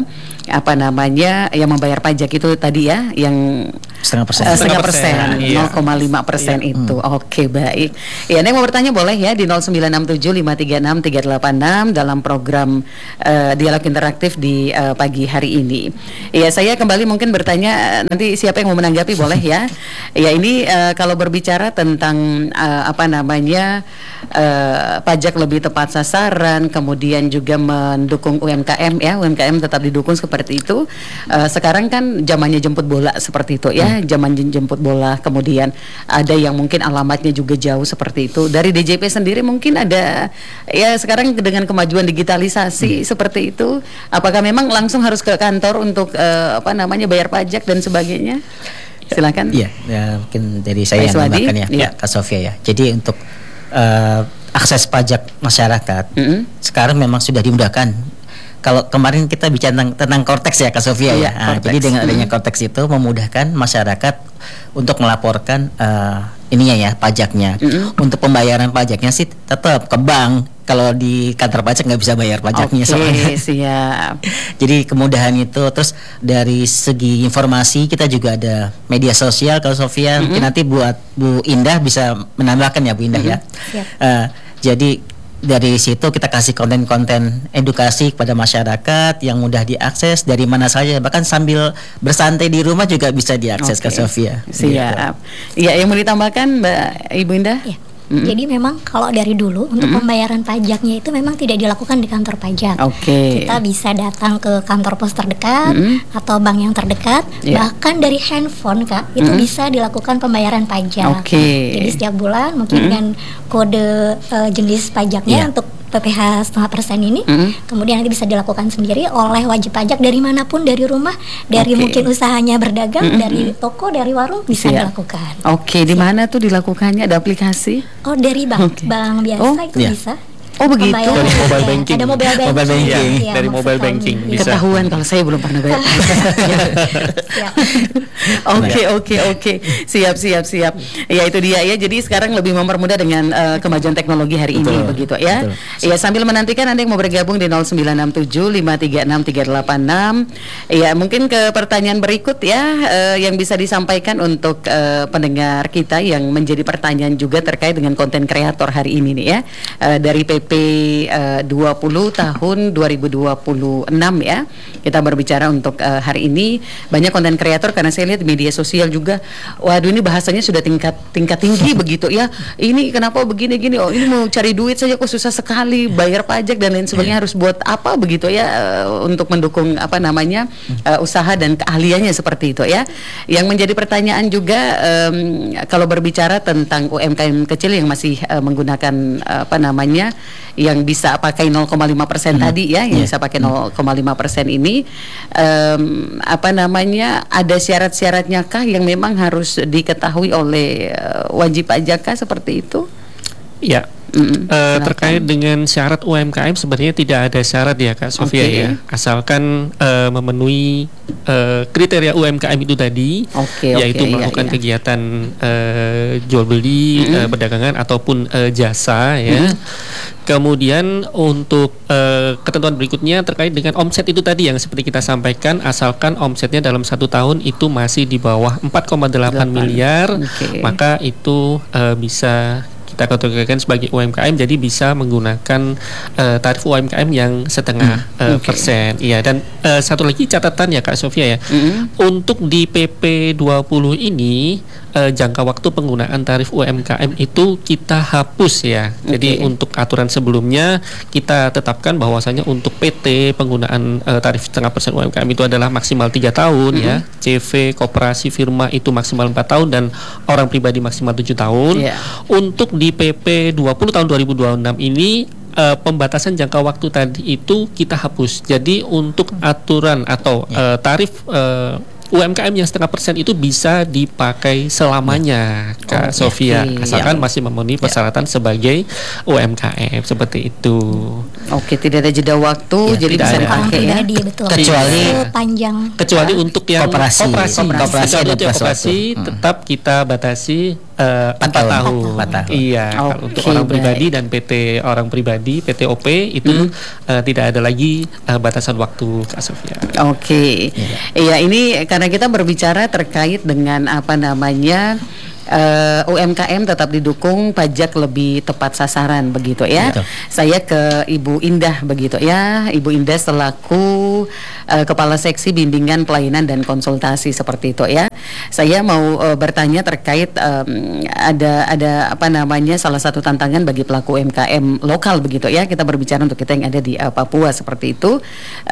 apa namanya yang membayar pajak itu tadi ya, yang setengah persen, uh, setengah persen, iya. nol koma lima persen itu. Hmm. Oke, baik. Ya, yang mau bertanya boleh ya di nol sembilan enam tujuh lima tiga enam tiga delapan enam dalam program uh, dialog interaktif di uh, pagi hari ini. Ya, saya kembali mungkin bertanya, nanti siapa yang mau menanggapi boleh ya. Ya, ini uh, kalau berbicara tentang uh, apa namanya uh, pajak lebih tepat sasaran, kemudian juga mendukung U M K M ya, U M K M tetap didukung seperti itu. Uh, sekarang kan zamannya jemput bola seperti itu ya, zaman jemput bola. Kemudian ada yang mungkin alamatnya juga jauh seperti itu. Dari D J P sendiri mungkin ada ya, sekarang dengan kemajuan digitalisasi hmm. seperti itu, apakah memang langsung harus ke kantor untuk uh, apa namanya bayar pajak dan sebagainya? Silakan. Iya, ya, mungkin dari saya yang menambahkan ya, ya, Kak Sofia ya. Jadi untuk uh, akses pajak masyarakat mm-hmm. sekarang memang sudah dimudahkan. Kalau kemarin kita bicara tentang, tentang Kortex ya Kak Sofia ya. Nah, jadi dengan adanya Kortex itu memudahkan masyarakat untuk melaporkan uh, ininya ya, pajaknya. Mm-hmm. Untuk pembayaran pajaknya sih tetap ke bank. Kalau di kantor pajak nggak bisa bayar pajaknya. Oke, soalnya. Siap. Jadi kemudahan itu. Terus dari segi informasi kita juga ada media sosial Kak Sofia. Mm-hmm. Mungkin nanti buat Bu Indah bisa menambahkan ya Bu Indah mm-hmm. ya. Uh, jadi dari situ kita kasih konten-konten edukasi kepada masyarakat yang mudah diakses dari mana saja, bahkan sambil bersantai di rumah juga bisa diakses okay. Kak Sofia. Siap. Iya, yang mau ditambahkan Mbak Ibu Indah? Ya. Mm-hmm. Jadi memang kalau dari dulu untuk mm-hmm. pembayaran pajaknya itu memang tidak dilakukan di kantor pajak. Oke. Okay. Kita bisa datang ke kantor pos terdekat mm-hmm. atau bank yang terdekat, yeah. bahkan dari handphone Kak, itu mm-hmm. bisa dilakukan pembayaran pajak. Oke. Okay. Jadi setiap bulan mungkin mm-hmm. dengan kode uh, jenis pajaknya yeah. untuk P P H setengah persen ini, mm-hmm. kemudian nanti bisa dilakukan sendiri oleh wajib pajak dari manapun, dari rumah, dari okay. mungkin usahanya berdagang, mm-hmm. dari toko, dari warung bisa Siap. dilakukan. Oke, okay. Di mana tuh dilakukannya? Ada aplikasi? Oh, dari bank, okay. bank biasa oh, itu yeah. bisa. Oh begitu. Dari mobile banking. Ada mobile banking. Mobile banking. Ya, dari mobile banking bisa. Ketahuan kalau saya belum pernah bayar. Oke oke oke. Siap siap siap. Ya itu dia ya. Jadi sekarang lebih mempermudah dengan uh, kemajuan teknologi hari Betul. ini begitu ya. Betul. Ya sambil menantikan Anda yang mau bergabung di nol sembilan enam tujuh lima tiga enam tiga delapan enam. Ya mungkin ke pertanyaan berikut ya uh, yang bisa disampaikan untuk uh, pendengar kita yang menjadi pertanyaan juga terkait dengan konten kreator hari ini nih ya. Uh, dari P P uh, dua puluh tahun dua ribu dua puluh enam ya. Kita berbicara untuk uh, hari ini banyak konten kreator karena saya lihat di media sosial juga, waduh ini bahasanya sudah tingkat tingkat tinggi begitu ya. Ini kenapa begini gini? Oh ini mau cari duit saja kok susah sekali, bayar pajak dan lain sebagainya, harus buat apa begitu ya uh, untuk mendukung apa namanya uh, usaha dan keahliannya seperti itu ya. Yang menjadi pertanyaan juga um, kalau berbicara tentang U M K M kecil yang masih uh, menggunakan uh, apa namanya yang bisa pakai nol koma lima persen hmm. tadi ya, yang yeah. bisa pakai nol koma lima persen ini um, apa namanya ada syarat-syaratnya kah yang memang harus diketahui oleh uh, wajib pajak kah seperti itu? Ya. Mm-hmm. Uh, terkait dengan syarat U M K M sebenarnya tidak ada syarat ya Kak Sofia okay. ya, asalkan uh, memenuhi uh, kriteria U M K M itu tadi, okay, yaitu okay, melakukan iya, iya. kegiatan uh, jual beli, mm-hmm. uh, perdagangan ataupun uh, jasa ya. Mm-hmm. Kemudian untuk uh, ketentuan berikutnya terkait dengan omset itu tadi yang seperti kita sampaikan, asalkan omsetnya dalam satu tahun itu masih di bawah empat koma delapan miliar, okay. maka itu uh, bisa kita kategorikan sebagai U M K M, jadi bisa menggunakan uh, tarif U M K M yang setengah hmm, uh, okay. persen. Iya, dan uh, satu lagi catatan ya Kak Sofia ya, mm-hmm. untuk di P P dua puluh ini uh, jangka waktu penggunaan tarif U M K M itu kita hapus ya. Okay. Jadi untuk aturan sebelumnya kita tetapkan bahwasanya untuk P T penggunaan uh, tarif setengah persen U M K M itu adalah maksimal tiga tahun mm-hmm. ya. C V koperasi firma itu maksimal empat tahun dan orang pribadi maksimal tujuh tahun. Yeah. Untuk di P P dua puluh tahun dua ribu dua puluh enam ini uh, pembatasan jangka waktu tadi itu kita hapus. Jadi untuk aturan atau uh, tarif uh, U M K M yang setengah persen itu bisa dipakai selamanya, ya. Kak oh, Sofia, okay. asalkan ya. masih memenuhi persyaratan ya. sebagai U M K M seperti itu. Oke, tidak ada jeda waktu, ya, jadi bisa dipakai ya. Kecuali panjang. Kecuali ya. untuk yang koperasi, koperasi, koperasi, koperasi, koperasi, koperasi hmm. tetap kita batasi uh, empat tahun. empat tahun. Iya, Okay, kalau untuk orang baik. pribadi dan P T orang pribadi, P T O P itu Hmm. uh, tidak ada lagi uh, batasan waktu, Kak Sofia. Oke, iya ini karena kita berbicara terkait dengan apa namanya uh, U M K M tetap didukung, pajak lebih tepat sasaran begitu ya. Betul. Saya ke Ibu Indah begitu ya, Ibu Indah selaku uh, Kepala Seksi Bimbingan Pelayanan dan Konsultasi seperti itu ya. Saya mau uh, bertanya terkait um, ada ada apa namanya salah satu tantangan bagi pelaku U M K M lokal begitu ya. Kita berbicara untuk kita yang ada di uh, Papua seperti itu.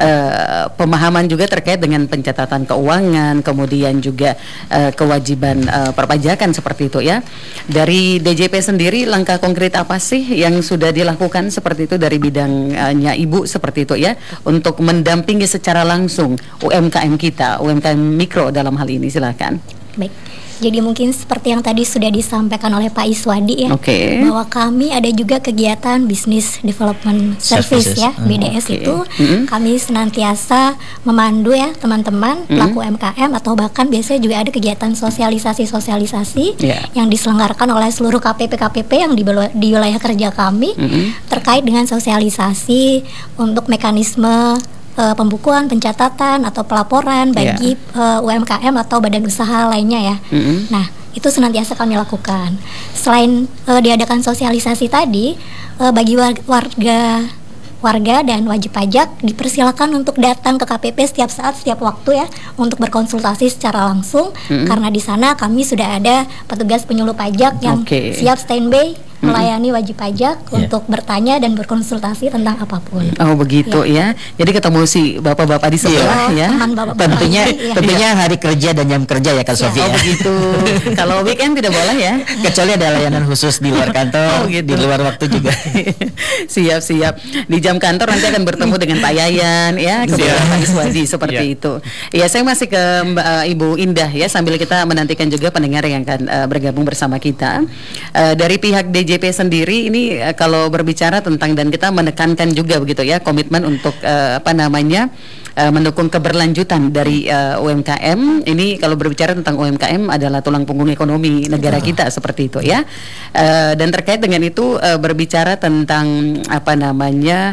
Uh, pemahaman juga terkait dengan pencatatan keuangan, kemudian juga uh, kewajiban uh, perpajakan seperti itu ya. Dari D J P sendiri langkah konkret apa sih yang sudah dilakukan seperti itu dari bidangnya Ibu seperti itu ya untuk mendampingi secara langsung U M K M kita, U M K M mikro dalam hal ini, silakan. Baik. Jadi mungkin seperti yang tadi sudah disampaikan oleh Pak Iswadi ya, Oke. bahwa kami ada juga kegiatan Business Development Service Services. ya, B D S Oke. itu Mm-mm. kami senantiasa memandu ya teman-teman Mm-mm. pelaku U M K M atau bahkan biasanya juga ada kegiatan sosialisasi-sosialisasi Yeah. yang diselenggarakan oleh seluruh K P P K P P yang di, belu- di wilayah kerja kami Mm-mm. terkait dengan sosialisasi untuk mekanisme eh, pembukuan, pencatatan atau pelaporan bagi eh, U M K M atau badan usaha lainnya ya. Mm-mm. Nah, itu senantiasa kami lakukan. Selain eh, diadakan sosialisasi tadi, eh, bagi war- warga warga dan wajib pajak dipersilakan untuk datang ke K P P setiap saat, setiap waktu ya, untuk berkonsultasi secara langsung. Mm-mm. Karena di sana kami sudah ada petugas penyuluh pajak yang Oke. siap standby melayani wajib pajak Yeah. untuk bertanya dan berkonsultasi tentang apapun. Oh begitu ya. Jadi ketemu si bapak-bapak di sebelah Iya, ya. teman bapak-bapak Tentunya ini, iya. tentunya hari kerja dan jam kerja ya Kak Iya. Sofi Oh ya. begitu. Kalau weekend tidak boleh ya. Kecuali ada layanan khusus di luar kantor, Oh, gitu. di luar waktu juga. Siap-siap. Di jam kantor nanti akan bertemu dengan Pak Yayan ya, kemudian Siap. Pak Iswadi seperti Iya. itu. Ya, saya masih ke Mbak uh, Ibu Indah ya, sambil kita menantikan juga pendengar yang akan uh, bergabung bersama kita. Uh, dari pihak D J P sendiri ini uh, kalau berbicara tentang, dan kita menekankan juga begitu ya, komitmen untuk uh, apa namanya uh, mendukung keberlanjutan dari uh, U M K M. Ini kalau berbicara tentang U M K M adalah tulang punggung ekonomi negara kita seperti itu ya. Uh, dan terkait dengan itu uh, berbicara tentang apa namanya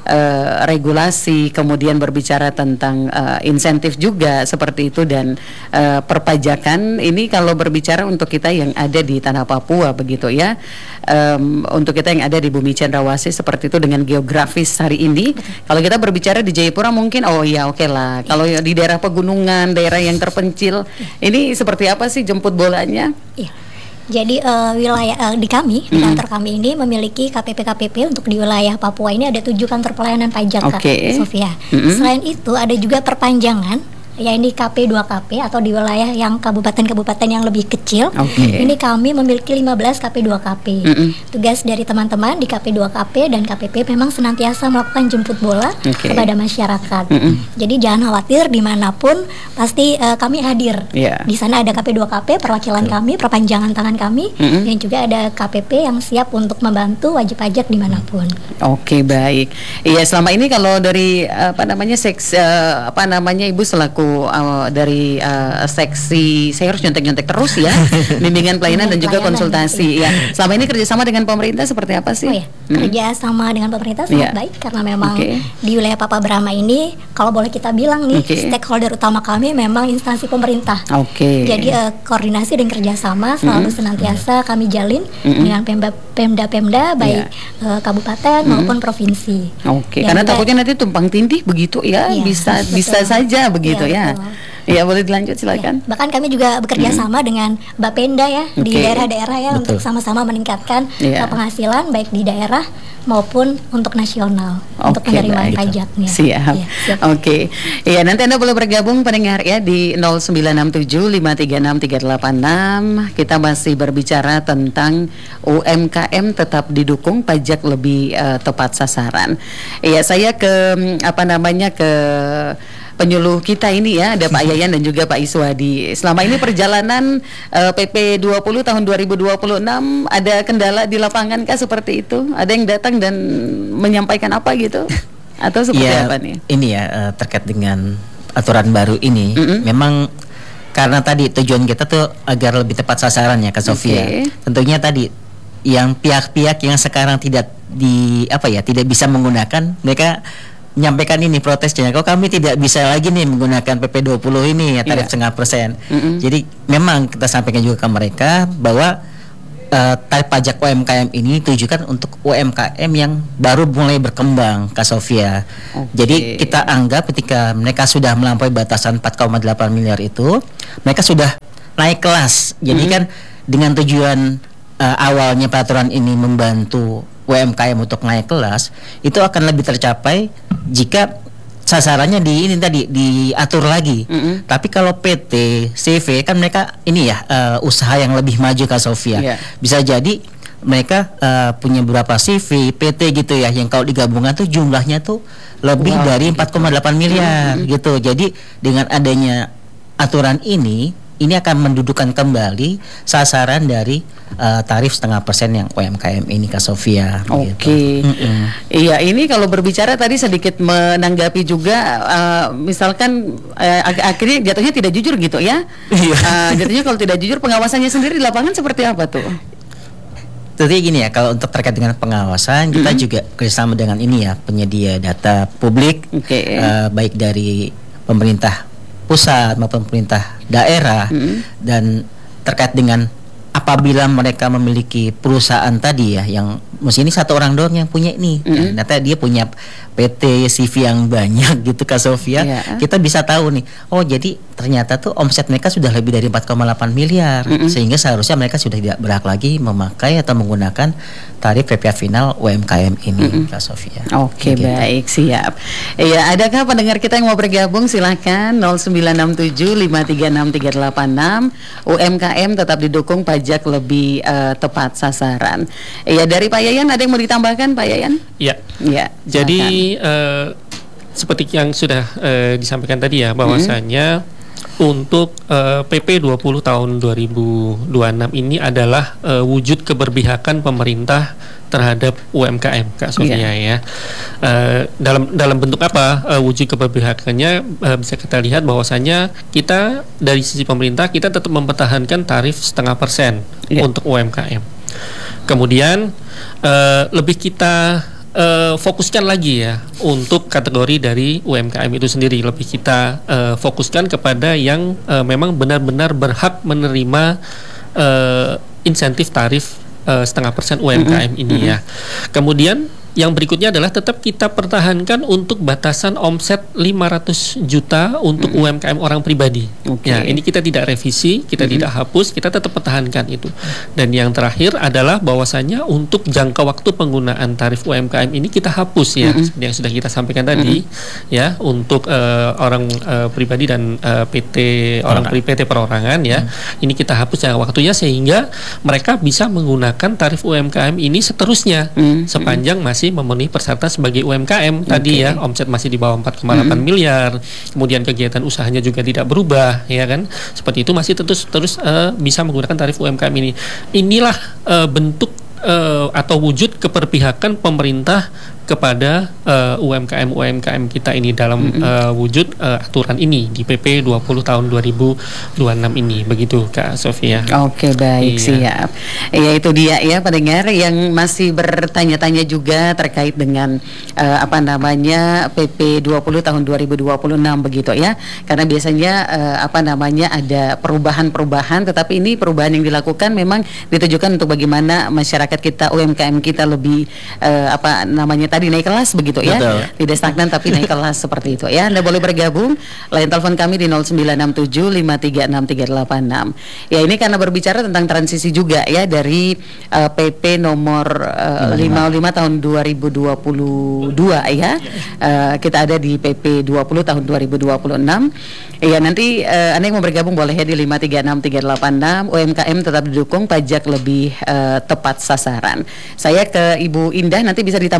uh, regulasi, kemudian berbicara tentang uh, insentif juga seperti itu, dan uh, perpajakan ini kalau berbicara untuk kita yang ada di tanah Papua begitu ya, um, untuk kita yang ada di Bumi Cendrawasih seperti itu dengan geografis hari ini. Kalau kita berbicara di Jayapura mungkin oh iya oke lah. Kalau di daerah pegunungan, daerah yang terpencil, ini seperti apa sih jemput bolanya? Iya. Jadi eh, wilayah eh, di kami, di kantor kami ini memiliki K P P K P P untuk di wilayah Papua ini ada tujuh kantor pelayanan pajak Kak Oke. Sofia. Mm-mm. Selain itu ada juga perpanjangan ya ini K P dua K P atau di wilayah yang kabupaten-kabupaten yang lebih kecil. Oke. Ini kami memiliki lima belas K P dua K P. Mm-mm. Tugas dari teman-teman di K P dua K P dan K P P memang senantiasa melakukan jemput bola Oke. kepada masyarakat. Mm-mm. Jadi jangan khawatir, dimanapun pasti eh, kami hadir. Iya. Di sana ada K P dua K P, perwakilan kami, perpanjangan tangan kami, Mm-mm. dan juga ada K P P yang siap untuk membantu wajib pajak dimanapun. Oke, baik. Iya, selama ini kalau dari apa namanya seks eh, apa namanya Ibu selaku eh, dari eh, seksi, saya harus nyontek-nyontek terus ya, bimbingan pelayanan dan juga Pelayanan, konsultasi ya. Selama ini kerjasama dengan pemerintah seperti apa sih? Oh ya, Hmm. kerja sama dengan pemerintah sangat Iya. baik karena memang Oke. di wilayah Papa Brahma ini, kalau boleh kita bilang nih, Oke. stakeholder utama kami memang instansi pemerintah. Oke. Jadi eh, koordinasi dan kerjasama selalu senantiasa kami jalin Mm-mm. dengan pemda- pemda-pemda baik eh, kabupaten maupun provinsi. Oke, Dan karena juga- takutnya nanti tumpang tindih begitu ya, Iya, bisa betul. bisa saja begitu ya. Iya, betul. Iya, boleh dilanjut Ya, silakan. bahkan kami juga bekerja sama dengan Bapenda ya di Oke. daerah-daerah ya Betul. untuk sama-sama meningkatkan Iya. uh, penghasilan baik di daerah maupun untuk nasional untuk Oke, penerimaan baik. pajaknya. Siap. Iya, siap. Oke. Iya, nanti Anda boleh bergabung pendengar ya di nol sembilan enam tujuh lima tiga enam tiga delapan enam. Kita masih berbicara tentang U M K M tetap didukung, pajak lebih eh, tepat sasaran. Iya, saya ke mm, apa namanya ke penyuluh kita ini ya, ada Pak Yayan dan juga Pak Iswadi. Selama ini perjalanan eh, P P dua puluh tahun dua ribu dua puluh enam ada kendala di lapangan kah seperti itu? Ada yang datang dan menyampaikan apa gitu? Atau seperti Iya, apa nih? ini ya eh, terkait dengan aturan baru ini, Mm-mm. memang karena tadi tujuan kita tuh agar lebih tepat sasaran ya Kak Sofia. Okay. Tentunya tadi yang pihak-pihak yang sekarang tidak di apa ya tidak bisa menggunakan, mereka menyampaikan ini protesnya, kok kami tidak bisa lagi nih menggunakan P P dua puluh ini ya tarif yeah. setengah persen. Mm-hmm. Jadi memang kita sampaikan juga ke mereka bahwa uh, tarif pajak U M K M ini ditujukan untuk U M K M yang baru mulai berkembang, Kak Sofia. Okay. Jadi kita anggap ketika mereka sudah melampaui batasan empat koma delapan miliar itu, mereka sudah naik kelas. Jadi mm-hmm. kan dengan tujuan uh, awalnya peraturan ini membantu U M K M untuk naik kelas, itu akan lebih tercapai jika sasarannya di ini tadi diatur lagi. Mm-hmm. Tapi kalau P T, C V kan mereka ini ya uh, usaha yang lebih maju Kak Sofia. Yeah. Bisa jadi mereka uh, punya beberapa C V, P T gitu ya, yang kalau digabungkan tuh jumlahnya tuh lebih wow, dari empat koma delapan miliar mm-hmm. gitu. Jadi dengan adanya aturan ini, ini akan mendudukan kembali sasaran dari uh, tarif setengah persen yang U M K M ini Kak Sofia. Oke, okay. gitu. Iya ini kalau berbicara tadi sedikit menanggapi juga, uh, misalkan uh, ak- akhirnya jatuhnya tidak jujur gitu ya. uh, jatuhnya kalau tidak jujur, pengawasannya sendiri di lapangan seperti apa tuh? Jadi gini ya, kalau untuk terkait dengan pengawasan, kita mm-hmm. juga kerjasama dengan ini ya penyedia data publik, okay. uh, baik dari pemerintah pusat maupun pemerintah daerah, mm-hmm. dan terkait dengan apabila mereka memiliki perusahaan tadi ya yang mesti ini satu orang doang yang punya ini, mm-hmm. nah, ternyata dia punya P T C V yang banyak gitu Kak Sofia, yeah. kita bisa tahu nih, oh jadi ternyata tuh omset mereka sudah lebih dari empat koma delapan miliar, mm-hmm. sehingga seharusnya mereka sudah tidak berhak lagi memakai atau menggunakan tarif P P H final U M K M ini, mm-hmm. Kak Sofia. Oke, okay, gitu. Baik, siap. Iya, adakah pendengar kita yang mau bergabung? Silahkan nol sembilan enam tujuh lima tiga enam tiga delapan enam. U M K M tetap didukung pajak lebih uh, tepat sasaran. Iya, dari Pak Yayan ada yang mau ditambahkan Pak Yayan? Iya. Iya. Jadi uh, seperti yang sudah uh, disampaikan tadi ya, bahwasanya mm-hmm. untuk uh, P P dua puluh tahun dua ribu dua puluh enam ini adalah uh, wujud keberpihakan pemerintah terhadap U M K M Kak Sofia, yeah. ya. Uh, dalam dalam bentuk apa uh, wujud keberpihakannya, uh, bisa kita lihat bahwasanya kita dari sisi pemerintah kita tetap mempertahankan tarif setengah persen yeah. untuk U M K M. Kemudian uh, lebih kita uh, fokuskan lagi ya untuk kategori dari U M K M itu sendiri, lebih kita uh, fokuskan kepada yang uh, memang benar-benar berhak menerima uh, insentif tarif uh, setengah persen U M K M mm-hmm. ini ya. Kemudian yang berikutnya adalah tetap kita pertahankan untuk batasan omset lima ratus juta untuk mm-hmm. U M K M orang pribadi. Okay. Ya, ini kita tidak revisi, kita mm-hmm. tidak hapus, kita tetap pertahankan itu. Dan yang terakhir adalah bahwasannya untuk jangka waktu penggunaan tarif U M K M ini kita hapus ya, mm-hmm. seperti yang sudah kita sampaikan tadi mm-hmm. ya, untuk uh, orang uh, pribadi dan uh, P T orang P T perorangan ya. Mm-hmm. Ini kita hapus jangka waktunya sehingga mereka bisa menggunakan tarif U M K M ini seterusnya mm-hmm. sepanjang masih memenuhi persyaratan sebagai U M K M okay. tadi ya, omset masih di bawah empat koma delapan mm-hmm. miliar, kemudian kegiatan usahanya juga tidak berubah ya kan, seperti itu masih terus terus uh, bisa menggunakan tarif U M K M ini. Inilah uh, bentuk uh, atau wujud keberpihakan pemerintah kepada uh, U M K M U M K M kita ini dalam mm-hmm. uh, wujud uh, aturan ini di P P dua puluh tahun dua ribu dua puluh enam ini, begitu Kak Sofia. Oke, baik, iya. siap. Ya itu dia ya pendengar yang masih bertanya-tanya juga terkait dengan uh, apa namanya P P dua puluh tahun dua ribu dua puluh enam begitu ya. Karena biasanya uh, apa namanya ada perubahan-perubahan, tetapi ini perubahan yang dilakukan memang ditujukan untuk bagaimana masyarakat kita, U M K M kita lebih uh, apa namanya tadi naik kelas begitu ya. Betul. Tidak stagnan tapi naik kelas seperti itu ya. Anda boleh bergabung. Line telepon kami di nol sembilan enam tujuh lima tiga enam tiga delapan enam. Ya ini karena berbicara tentang transisi juga ya dari uh, P P nomor uh, lima puluh lima tahun dua ribu dua puluh dua ya. Uh, kita ada di P P dua puluh tahun dua ribu dua puluh enam. Ya nanti uh, Anda yang mau bergabung boleh ya di lima tiga enam tiga delapan enam. U M K M tetap didukung pajak lebih uh, tepat sasaran. Saya ke Ibu Indah, nanti bisa ditambahkan juga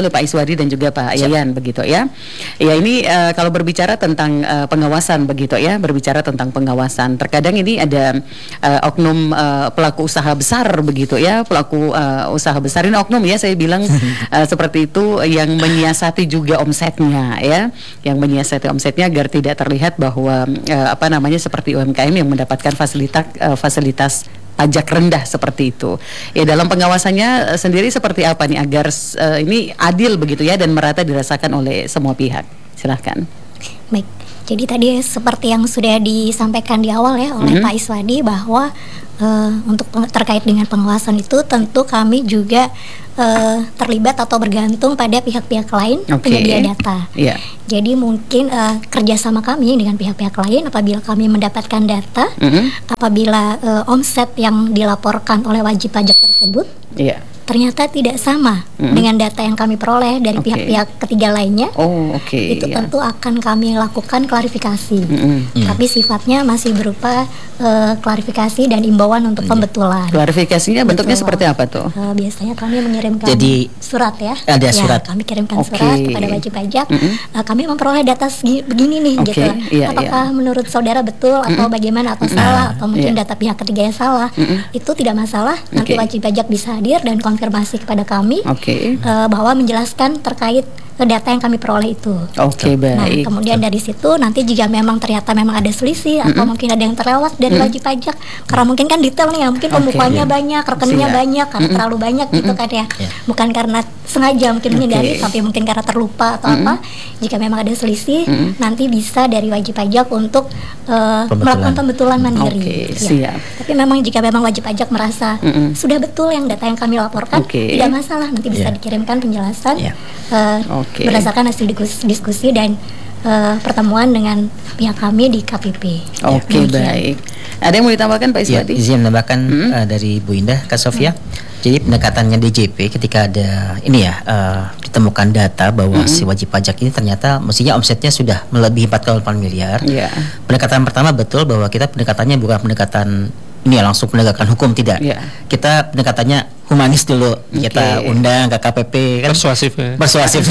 oleh Pak Iswadi dan juga Pak Yayan begitu ya. Ya ini uh, kalau berbicara tentang uh, pengawasan begitu ya, berbicara tentang pengawasan. Terkadang ini ada uh, oknum uh, pelaku usaha besar begitu ya, pelaku uh, usaha besar ini oknum ya saya bilang uh, seperti itu yang menyiasati juga omsetnya ya, yang menyiasati omsetnya agar tidak terlihat bahwa uh, apa namanya seperti U M K M yang mendapatkan fasilitas uh, fasilitas pajak rendah seperti itu. Ya dalam pengawasannya uh, sendiri seperti apa nih agar uh, ini adil begitu ya dan merata dirasakan oleh semua pihak. Silahkan. Baik. Jadi tadi seperti yang sudah disampaikan di awal ya oleh mm-hmm. Pak Iswadi bahwa uh, untuk terkait dengan pengawasan itu tentu kami juga uh, terlibat atau bergantung pada pihak-pihak lain okay. penyedia data. Yeah. Jadi mungkin uh, kerjasama kami dengan pihak-pihak lain apabila kami mendapatkan data, mm-hmm. apabila uh, omset yang dilaporkan oleh wajib pajak tersebut. Yeah. ternyata tidak sama mm-hmm. dengan data yang kami peroleh dari okay. pihak-pihak ketiga lainnya. Oh, oke. Okay, itu yeah. tentu akan kami lakukan klarifikasi. Mm-hmm. Tapi sifatnya masih berupa uh, klarifikasi dan imbauan untuk mm-hmm. pembetulan. Klarifikasinya bentuknya Betul. seperti apa tuh? Uh, biasanya kami mengirimkan Jadi, surat ya. Ada surat. Ya, kami kirimkan okay. surat kepada wajib pajak. Mm-hmm. Uh, kami memperoleh data segi, begini nih, okay. gitu. Yeah, Apakah yeah. menurut saudara betul atau mm-hmm. bagaimana atau mm-hmm. salah atau mungkin yeah. data pihak ketiga yang salah? Mm-hmm. Itu tidak masalah. Nanti okay. wajib pajak bisa hadir dan konfirmasi kepada kami okay. uh, bahwa menjelaskan terkait data yang kami peroleh itu. Oke, okay, baik. Nah, kemudian dari situ nanti jika memang ternyata memang ada selisih mm-hmm. atau mungkin ada yang terlewat dari mm-hmm. wajib pajak, karena mungkin kan detail nih ya, mungkin okay, pembukanya yeah. banyak, rekeningnya yeah. banyak, karena mm-hmm. terlalu banyak mm-hmm. gitu kan ya. Yeah. Bukan karena sengaja mungkin okay. menghindari, tapi mungkin karena terlupa atau mm-hmm. apa. Jika memang ada selisih, mm-hmm. nanti bisa dari wajib pajak untuk uh, melakukan pembetulan mandiri. Okay, ya. Tapi memang jika memang wajib pajak merasa mm-hmm. sudah betul yang data yang kami laporkan, okay. tidak masalah, nanti bisa yeah. dikirimkan penjelasan yeah. uh, okay. berdasarkan hasil diskusi dan uh, pertemuan dengan pihak kami di K P P. Oke, okay, baik. Ada yang mau ditambahkan Pak Iswadi? Ya, izin menambahkan hmm? uh, dari Bu Indah, Kak Sofia. Hmm. Jadi pendekatannya D J P ketika ada ini ya uh, ditemukan data bahwa hmm. si wajib pajak ini ternyata mestinya omsetnya sudah melebihi empat koma delapan miliar. Yeah. Pendekatan pertama betul bahwa kita pendekatannya bukan pendekatan ini ya langsung penegakan hukum, tidak. Yeah. Kita pendekatannya humanis dulu. Okay. Kita undang ke K P P kan. Persuasif ya. Persuasif.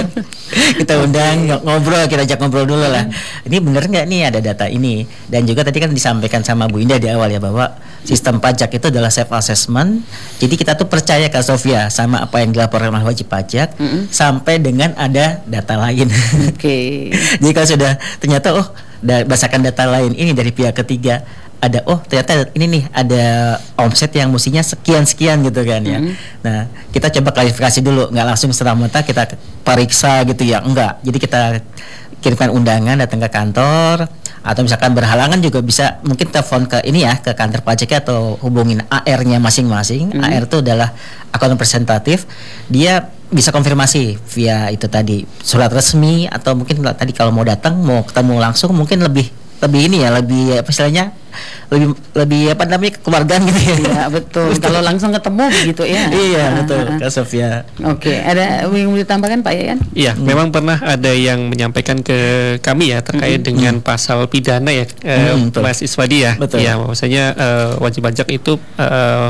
Kita undang ngobrol, kita ajak ngobrol dulu lah. Ini bener nggak nih ada data ini? Dan juga tadi kan disampaikan sama Bu Indah di awal ya bahwa sistem pajak itu adalah self assessment. Jadi kita tuh percaya Kak Sofia sama apa yang dilaporkan oleh wajib pajak mm-hmm. sampai dengan ada data lain. Oke. Okay. Jadi kalau sudah ternyata oh da- berdasarkan data lain ini dari pihak ketiga ada oh ternyata ini nih ada omset yang mestinya sekian sekian gitu kan ya. Mm-hmm. Nah kita coba klarifikasi dulu, nggak langsung serta-merta kita periksa gitu ya, enggak. Jadi kita kirimkan undangan datang ke kantor atau misalkan berhalangan juga bisa mungkin telepon ke ini ya ke kantor pajaknya atau hubungin A R-nya masing-masing. Mm-hmm. A R itu adalah akun representatif, dia bisa konfirmasi via itu tadi surat resmi atau mungkin tadi kalau mau datang mau ketemu langsung mungkin lebih lebih ini ya lebih apa istilahnya lebih lebih apa namanya kekeluargaan gitu ya. Iya betul. Kalau langsung ketemu gitu ya. Iya betul Kak Sofia. Oke, ada yang mau ditambahkan Pak Yayan? Iya, hmm. memang pernah ada yang menyampaikan ke kami ya terkait hmm. dengan hmm. pasal pidana ya eh, hmm, Mas Iswadi ya. Betul. Ya, maksudnya eh, wajib pajak itu eh,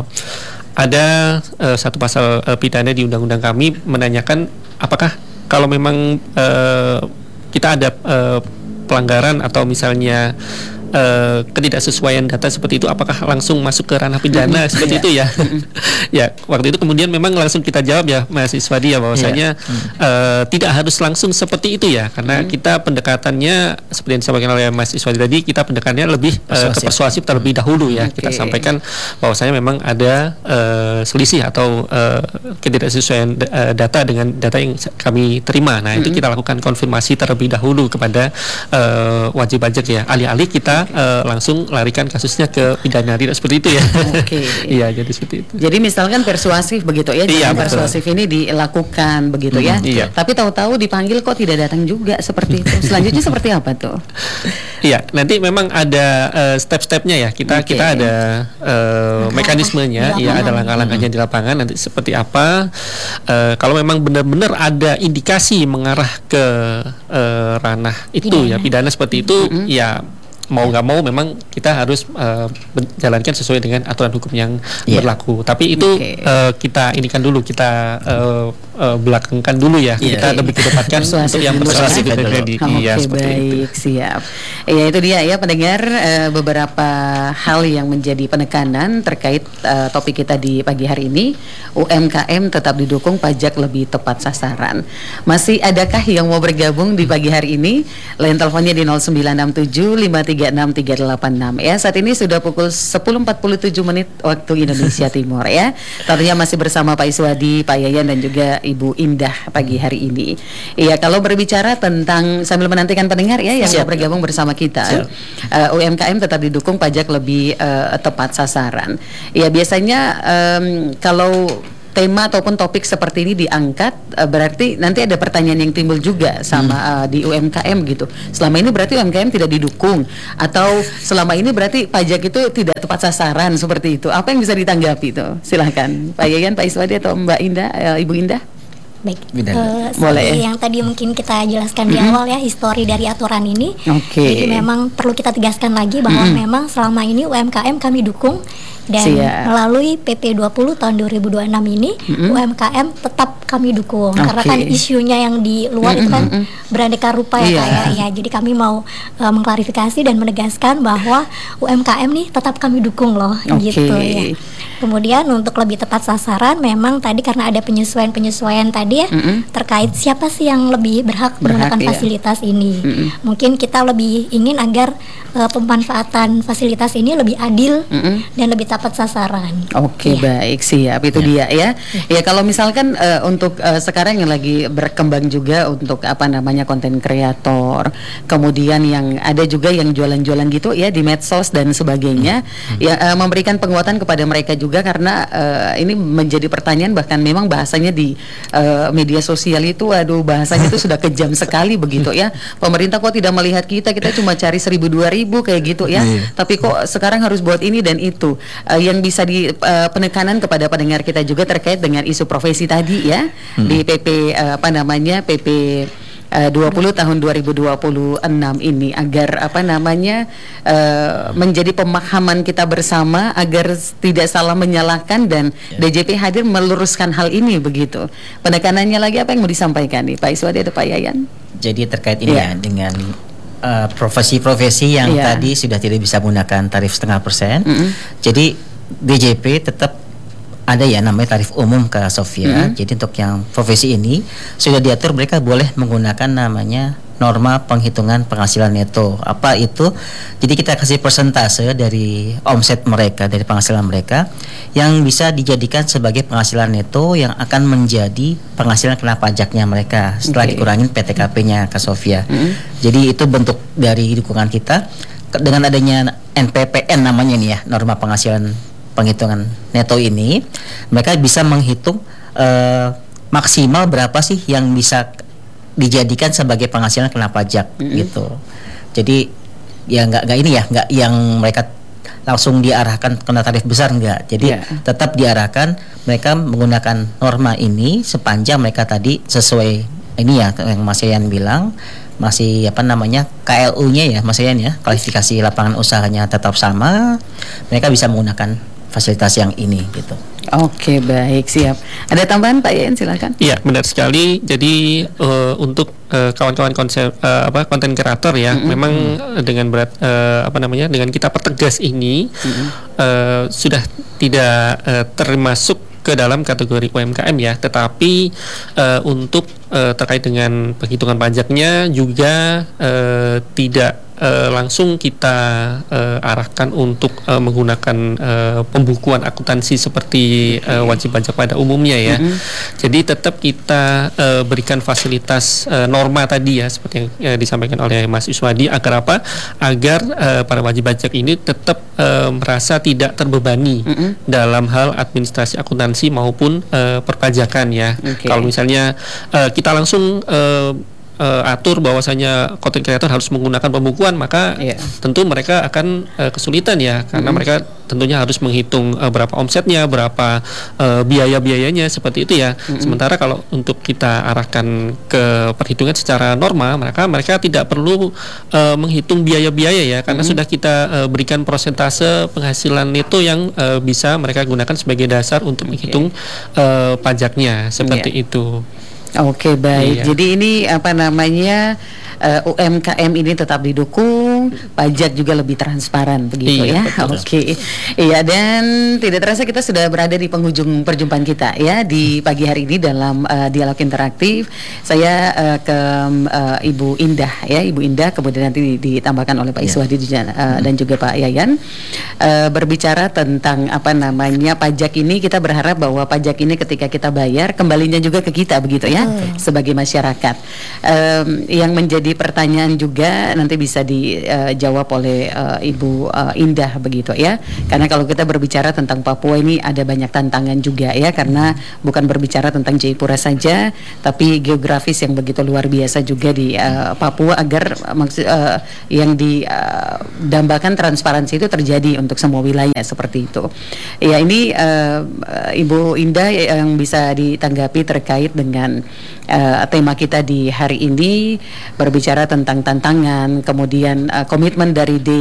ada eh, satu pasal eh, pidana di undang-undang kami menanyakan apakah kalau memang eh, kita ada eh, pelanggaran atau misalnya uh, ketidaksesuaian data seperti itu apakah langsung masuk ke ranah pidana seperti itu ya. Ya, waktu itu kemudian memang langsung kita jawab ya Mas Iswadi ya bahwasanya yeah. uh, tidak harus langsung seperti itu ya karena hmm. kita pendekatannya seperti yang disampaikan oleh Mas Iswadi tadi kita pendekatannya lebih uh, ke persuasif terlebih dahulu ya. Okay. Kita sampaikan bahwasanya memang ada uh, selisih atau uh, ketidaksesuaian uh, data dengan data yang kami terima. Nah, hmm. itu kita lakukan konfirmasi terlebih dahulu kepada uh, wajib pajak ya. Alih-alih kita okay. uh, langsung larikan kasusnya ke pidana tidak seperti itu ya. Oke. Iya, jadi seperti itu. Jadi misalkan persuasif begitu ya, iya, persuasif ini dilakukan begitu hmm, ya. Iya. Tapi tahu-tahu dipanggil kok tidak datang juga seperti itu. Selanjutnya seperti apa tuh? Iya, nanti memang ada uh, step-stepnya ya. Kita okay. kita ada uh, mekanismenya, ya ada langkah-langkahnya hmm. di lapangan. Nanti seperti apa? Uh, kalau memang benar-benar ada indikasi mengarah ke uh, ranah itu pidana. ya pidana seperti itu, mm-hmm. ya mau nggak mau memang kita harus uh, menjalankan sesuai dengan aturan hukum yang yeah. berlaku. Tapi itu okay. uh, kita inikan dulu, kita uh, uh, belakangkan dulu ya. Yeah. Kita lebih kedepankan untuk yang persuasif tadi. Iya, okay, baik, itu. Siap. Ya itu dia ya pendengar, uh, beberapa hal yang menjadi penekanan terkait uh, topik kita di pagi hari ini. U M K M tetap didukung, pajak lebih tepat sasaran. Masih adakah yang mau bergabung di pagi hari ini? Line teleponnya di nol sembilan enam tujuh lima tiga enam tiga delapan enam ya. Saat ini sudah pukul sepuluh empat puluh tujuh menit waktu Indonesia Timur ya. Tentunya masih bersama Pak Iswadi, Pak Yayan dan juga Ibu Indah pagi hari ini. Iya, kalau berbicara tentang sambil menantikan pendengar ya yang mau bergabung bersama kita, uh, U M K M tetap didukung, pajak lebih uh, tepat sasaran. Ya biasanya um, kalau tema ataupun topik seperti ini diangkat, uh, berarti nanti ada pertanyaan yang timbul juga sama hmm. uh, di U M K M gitu. Selama ini berarti U M K M tidak didukung, atau selama ini berarti pajak itu tidak tepat sasaran, seperti itu. Apa yang bisa ditanggapi itu? Silahkan Pak Yayan, Pak Iswadi atau Mbak Indah, uh, Ibu Indah. Baik, uh, seperti yang tadi mungkin kita jelaskan di awal ya, histori dari aturan ini. Okay. Jadi memang perlu kita tegaskan lagi bahwa mm-hmm. memang selama ini U M K M kami dukung, dan Siap. melalui P P dua puluh tahun dua ribu dua puluh enam ini mm-hmm. U M K M tetap kami dukung, okay. karena kan isunya yang di luar mm-hmm. itu kan beraneka rupa ya, yeah. Kak ya. Jadi kami mau uh, mengklarifikasi dan menegaskan bahwa U M K M nih tetap kami dukung loh, okay. gitu ya. Kemudian untuk lebih tepat sasaran, memang tadi karena ada penyesuaian-penyesuaian tadi ya, mm-hmm. terkait siapa sih yang lebih berhak, berhak menggunakan iya. fasilitas ini. Mm-hmm. Mungkin kita lebih ingin agar uh, pemanfaatan fasilitas ini lebih adil mm-hmm. dan lebih tepat sasaran. Oke, okay, ya. Baik, siap. Itu ya. dia ya. Ya, ya kalau misalkan uh, untuk uh, sekarang yang lagi berkembang juga untuk apa namanya konten kreator, kemudian yang ada juga yang jualan-jualan gitu ya di medsos dan sebagainya, mm-hmm. ya uh, memberikan penguatan kepada mereka juga. Juga karena uh, ini menjadi pertanyaan, bahkan memang bahasanya di uh, media sosial itu, aduh bahasanya itu sudah kejam sekali begitu ya. Pemerintah kok tidak melihat kita, kita cuma cari seribu dua ribu kayak gitu ya. Yeah. Tapi kok sekarang harus buat ini dan itu. Uh, yang bisa di uh, penekanan kepada pendengar kita juga terkait dengan isu profesi tadi ya, hmm. di P P uh, apa namanya P P dua puluh tahun dua ribu dua puluh enam ini, agar apa namanya uh, menjadi pemahaman kita bersama agar tidak salah menyalahkan, dan yeah. D J P hadir meluruskan hal ini begitu. Penekanannya lagi apa yang mau disampaikan nih Pak Iswadi atau Pak Yayan? Jadi terkait ini yeah. ya dengan uh, profesi-profesi yang yeah. tadi sudah tidak bisa menggunakan tarif setengah persen. Mm-hmm. Jadi D J P tetap ada ya namanya tarif umum Kak Sofia. Mm-hmm. Jadi untuk yang profesi ini sudah diatur mereka boleh menggunakan namanya norma penghitungan penghasilan neto. Apa itu? Jadi kita kasih persentase dari omset mereka, dari penghasilan mereka yang bisa dijadikan sebagai penghasilan neto yang akan menjadi penghasilan kena pajaknya mereka setelah okay. dikurangin P T K P-nya Kak Sofia. Mm-hmm. Jadi itu bentuk dari dukungan kita dengan adanya N P P N namanya nih ya, norma penghasilan penghitungan neto ini, mereka bisa menghitung uh, maksimal berapa sih yang bisa dijadikan sebagai penghasilan kena pajak mm-hmm. gitu. Jadi ya nggak nggak ini ya nggak yang mereka langsung diarahkan kena tarif besar, enggak. Jadi yeah. tetap diarahkan mereka menggunakan norma ini sepanjang mereka tadi sesuai ini ya yang Mas Yayan bilang, masih apa namanya K L U-nya ya Mas Yayan ya, kualifikasi lapangan usahanya tetap sama, mereka bisa menggunakan fasilitas yang ini gitu. Oke, baik, siap. Ada tambahan Pak Yayan, silakan. Iya, benar sekali. Jadi uh, untuk uh, kawan-kawan konsep uh, apa konten kreator ya, mm-hmm. memang dengan berat uh, apa namanya dengan kita pertegas ini mm-hmm. uh, sudah tidak uh, termasuk ke dalam kategori U M K M ya, tetapi uh, untuk uh, terkait dengan penghitungan pajaknya juga uh, tidak uh, langsung kita uh, arahkan untuk uh, menggunakan uh, pembukuan akuntansi seperti uh, wajib pajak pada umumnya ya. Mm-hmm. Jadi tetap kita uh, berikan fasilitas uh, norma tadi ya, seperti yang uh, disampaikan oleh Mas Iswadi, agar apa? Agar uh, para wajib pajak ini tetap uh, merasa tidak terbebani mm-hmm. dalam hal administrasi akuntansi maupun uh, perpajakan ya. Okay. Kalau misalnya uh, kita langsung uh, uh, atur bahwasanya content creator harus menggunakan pembukuan, maka yeah. tentu mereka akan uh, kesulitan ya, karena mm-hmm. mereka tentunya harus menghitung uh, berapa omsetnya, berapa uh, biaya-biayanya seperti itu ya. Mm-hmm. Sementara kalau untuk kita arahkan ke perhitungan secara norma, maka mereka tidak perlu uh, menghitung biaya-biaya ya, karena mm-hmm. sudah kita uh, berikan persentase penghasilan neto yang uh, bisa mereka gunakan sebagai dasar untuk okay. menghitung uh, pajaknya seperti yeah. itu. Oke, baik. Iya. Jadi ini apa namanya, uh, U M K M ini tetap didukung, pajak juga lebih transparan begitu iya, ya. Oke. Iya, dan tidak terasa kita sudah berada di penghujung perjumpaan kita ya di pagi hari ini dalam uh, dialog interaktif. Saya uh, ke uh, Ibu Indah ya, Ibu Indah, kemudian nanti ditambahkan oleh Pak Iswadi ya. uh, dan juga Pak Yayan uh, berbicara tentang apa namanya pajak ini. Kita berharap bahwa pajak ini ketika kita bayar kembalinya juga ke kita begitu ya. Hmm. Sebagai masyarakat, um, yang menjadi pertanyaan juga nanti bisa dijawab uh, oleh uh, Ibu uh, Indah begitu ya, karena kalau kita berbicara tentang Papua ini ada banyak tantangan juga ya, karena bukan berbicara tentang Jayapura saja, tapi geografis yang begitu luar biasa juga di uh, Papua, agar uh, maksud uh, yang didambakan uh, transparansi itu terjadi untuk semua wilayah seperti itu. Ya, ini uh, Ibu Indah yang bisa ditanggapi terkait dengan Uh, tema kita di hari ini, berbicara tentang tantangan, kemudian uh, komitmen dari D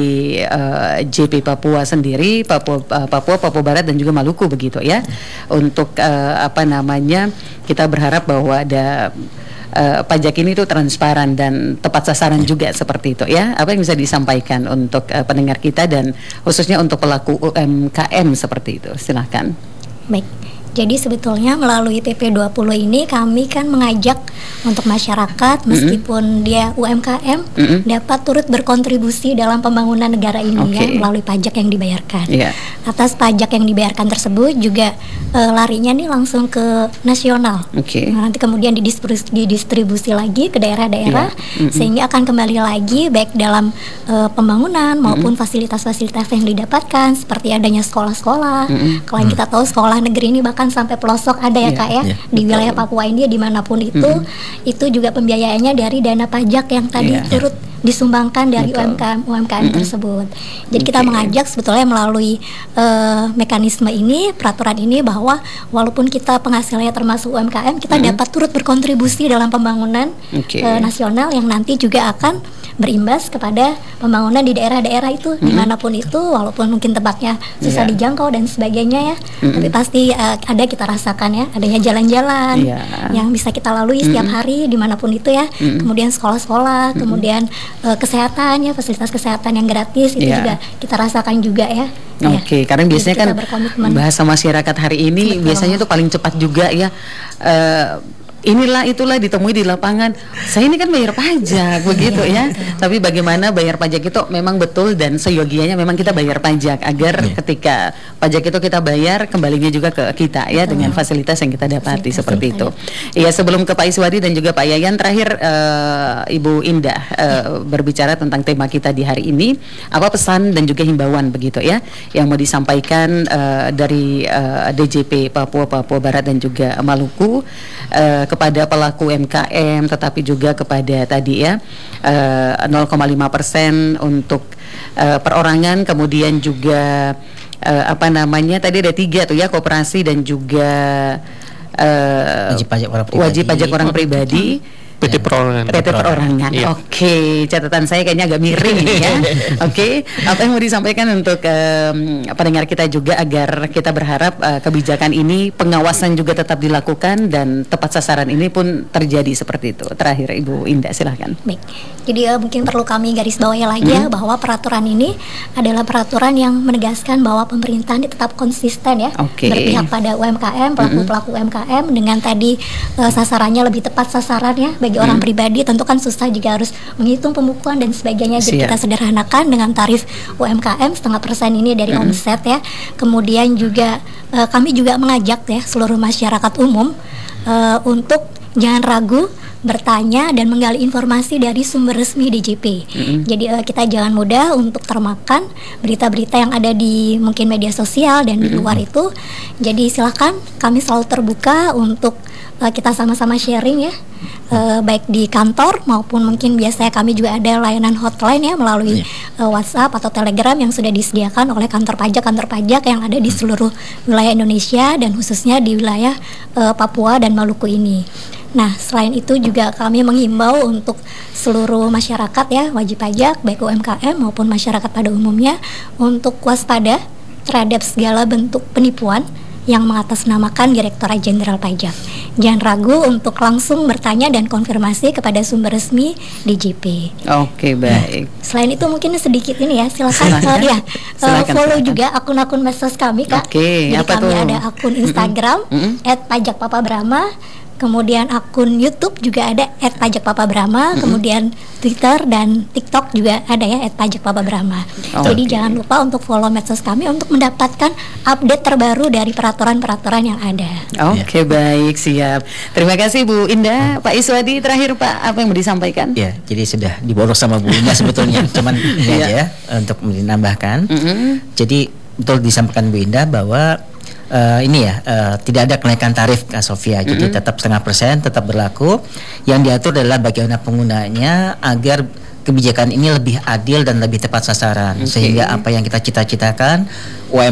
J P Papua sendiri, Papua, uh, Papua, Papua Barat dan juga Maluku begitu ya. Untuk uh, apa namanya, kita berharap bahwa ada uh, pajak ini tuh transparan dan tepat sasaran juga seperti itu ya. Apa yang bisa disampaikan untuk uh, pendengar kita dan khususnya untuk pelaku U M K M seperti itu? Silahkan. Baik. Jadi sebetulnya melalui P P dua puluh ini kami kan mengajak untuk masyarakat meskipun mm-hmm. dia U M K M mm-hmm. dapat turut berkontribusi dalam pembangunan negara ini okay. ya, melalui pajak yang dibayarkan. Yeah. Atas pajak yang dibayarkan tersebut juga uh, larinya nih langsung ke nasional. Okay. Nah, nanti kemudian didistribusi, didistribusi lagi ke daerah-daerah yeah. mm-hmm. sehingga akan kembali lagi baik dalam uh, pembangunan maupun mm-hmm. fasilitas-fasilitas yang didapatkan seperti adanya sekolah-sekolah. Mm-hmm. Kalau kita tahu sekolah negeri ini bahkan sampai pelosok ada ya yeah, Kak ya yeah, di wilayah Papua India dimanapun itu mm-hmm. itu juga pembiayaannya dari dana pajak yang tadi yeah. turut disumbangkan dari U M K M U M K M mm-hmm. tersebut. Jadi okay. kita mengajak sebetulnya melalui uh, mekanisme ini, peraturan ini, bahwa walaupun kita penghasilannya termasuk U M K M, kita mm-hmm. dapat turut berkontribusi dalam pembangunan okay. uh, nasional yang nanti juga akan berimbas kepada pembangunan di daerah-daerah itu mm-hmm. dimanapun itu, walaupun mungkin tempatnya susah yeah. dijangkau dan sebagainya ya, mm-hmm. tapi pasti uh, ada kita rasakan ya, adanya jalan-jalan yeah. yang bisa kita lalui mm-hmm. setiap hari dimanapun itu ya, mm-hmm. kemudian sekolah-sekolah, mm-hmm. kemudian uh, kesehatan ya, fasilitas kesehatan yang gratis itu yeah. juga kita rasakan juga ya. Oke, okay, ya. Karena biasanya kan bahasa masyarakat hari ini betul. Biasanya itu paling cepat juga ya. Uh, inilah itulah ditemui di lapangan. Saya ini kan bayar pajak begitu ya. Tapi bagaimana bayar pajak itu memang betul dan seyogianya memang kita bayar pajak agar yeah. ketika pajak itu kita bayar kembalinya juga ke kita ya betul. Dengan fasilitas yang kita dapati fasilitas seperti itu. Iya, sebelum ke Pak Iswadi dan juga Pak Yayan, terakhir uh, Ibu Indah uh, berbicara tentang tema kita di hari ini, apa pesan dan juga himbauan begitu ya yang mau disampaikan uh, dari uh, D J P Papua, Papua Barat dan juga Maluku uh, kepada pelaku U M K M, tetapi juga kepada tadi ya uh, nol koma lima persen untuk uh, perorangan, kemudian juga uh, apa namanya tadi ada tiga tuh ya, koperasi dan juga uh, wajib pajak orang pribadi, wajib pajak orang pribadi. P T Perorangan. P T Perorangan. Iya. Oke, catatan saya kayaknya agak miring ya. Oke, apa yang mau disampaikan untuk um, pendengar kita juga agar kita berharap uh, kebijakan ini pengawasan juga tetap dilakukan dan tepat sasaran ini pun terjadi seperti itu. Terakhir Ibu Indah, silahkan. Baik. Jadi uh, mungkin perlu kami garis bawahi lagi hmm. ya bahwa peraturan ini adalah peraturan yang menegaskan bahwa pemerintah ini tetap konsisten ya okay. berpihak pada U M K M, pelaku-pelaku U M K M dengan tadi uh, sasarannya lebih tepat sasaran ya. Bagi hmm. orang pribadi tentu kan susah juga harus menghitung pembukuan dan sebagainya. Jadi kita sederhanakan dengan tarif U M K M setengah persen ini dari hmm. omset ya. Kemudian juga uh, kami juga mengajak ya seluruh masyarakat umum uh, untuk jangan ragu bertanya dan menggali informasi dari sumber resmi D J P. Mm-hmm. Jadi uh, kita jangan mudah untuk termakan berita-berita yang ada di mungkin media sosial dan mm-hmm. di luar itu. Jadi silakan, kami selalu terbuka untuk uh, kita sama-sama sharing ya, uh, baik di kantor maupun mungkin biasanya kami juga ada layanan hotline ya melalui uh, WhatsApp atau Telegram yang sudah disediakan oleh kantor pajak kantor pajak yang ada di seluruh wilayah Indonesia dan khususnya di wilayah uh, Papua dan Maluku ini. Nah, selain itu juga kami menghimbau untuk seluruh masyarakat ya, wajib pajak baik U M K M maupun masyarakat pada umumnya untuk waspada terhadap segala bentuk penipuan yang mengatasnamakan Direktorat Jenderal Pajak. Jangan ragu untuk langsung bertanya dan konfirmasi kepada sumber resmi D J P. Oke, baik. Nah, selain itu mungkin sedikit ini ya, silakan, Silakan. uh, ya, uh, Silakan, follow silakan. juga akun-akun medsos kami Kak. Oke, Jadi apa kami tuh? ada akun Instagram Mm-mm. et pajak papa brahma. Kemudian akun YouTube juga ada et pajak papa brahma, mm-hmm. kemudian Twitter dan TikTok juga ada ya et pajak papa brahma. Oh, Jadi okay. jangan lupa untuk follow medsos kami untuk mendapatkan update terbaru dari peraturan-peraturan yang ada. Oke, baik, siap. Terima kasih Bu Indah. Pak Iswadi, terakhir Pak, apa yang mau disampaikan? Ya, jadi sudah diboros sama Bu Indah sebetulnya, cuman ini aja ya untuk menambahkan. Mm-hmm. Jadi betul disampaikan Bu Indah bahwa Uh, ini ya uh, tidak ada kenaikan tarif Kak Sofia, jadi Mm-hmm. tetap setengah persen tetap berlaku. Yang diatur adalah bagaimana penggunanya agar kebijakan ini lebih adil dan lebih tepat sasaran, Okay. sehingga apa yang kita cita-citakan U M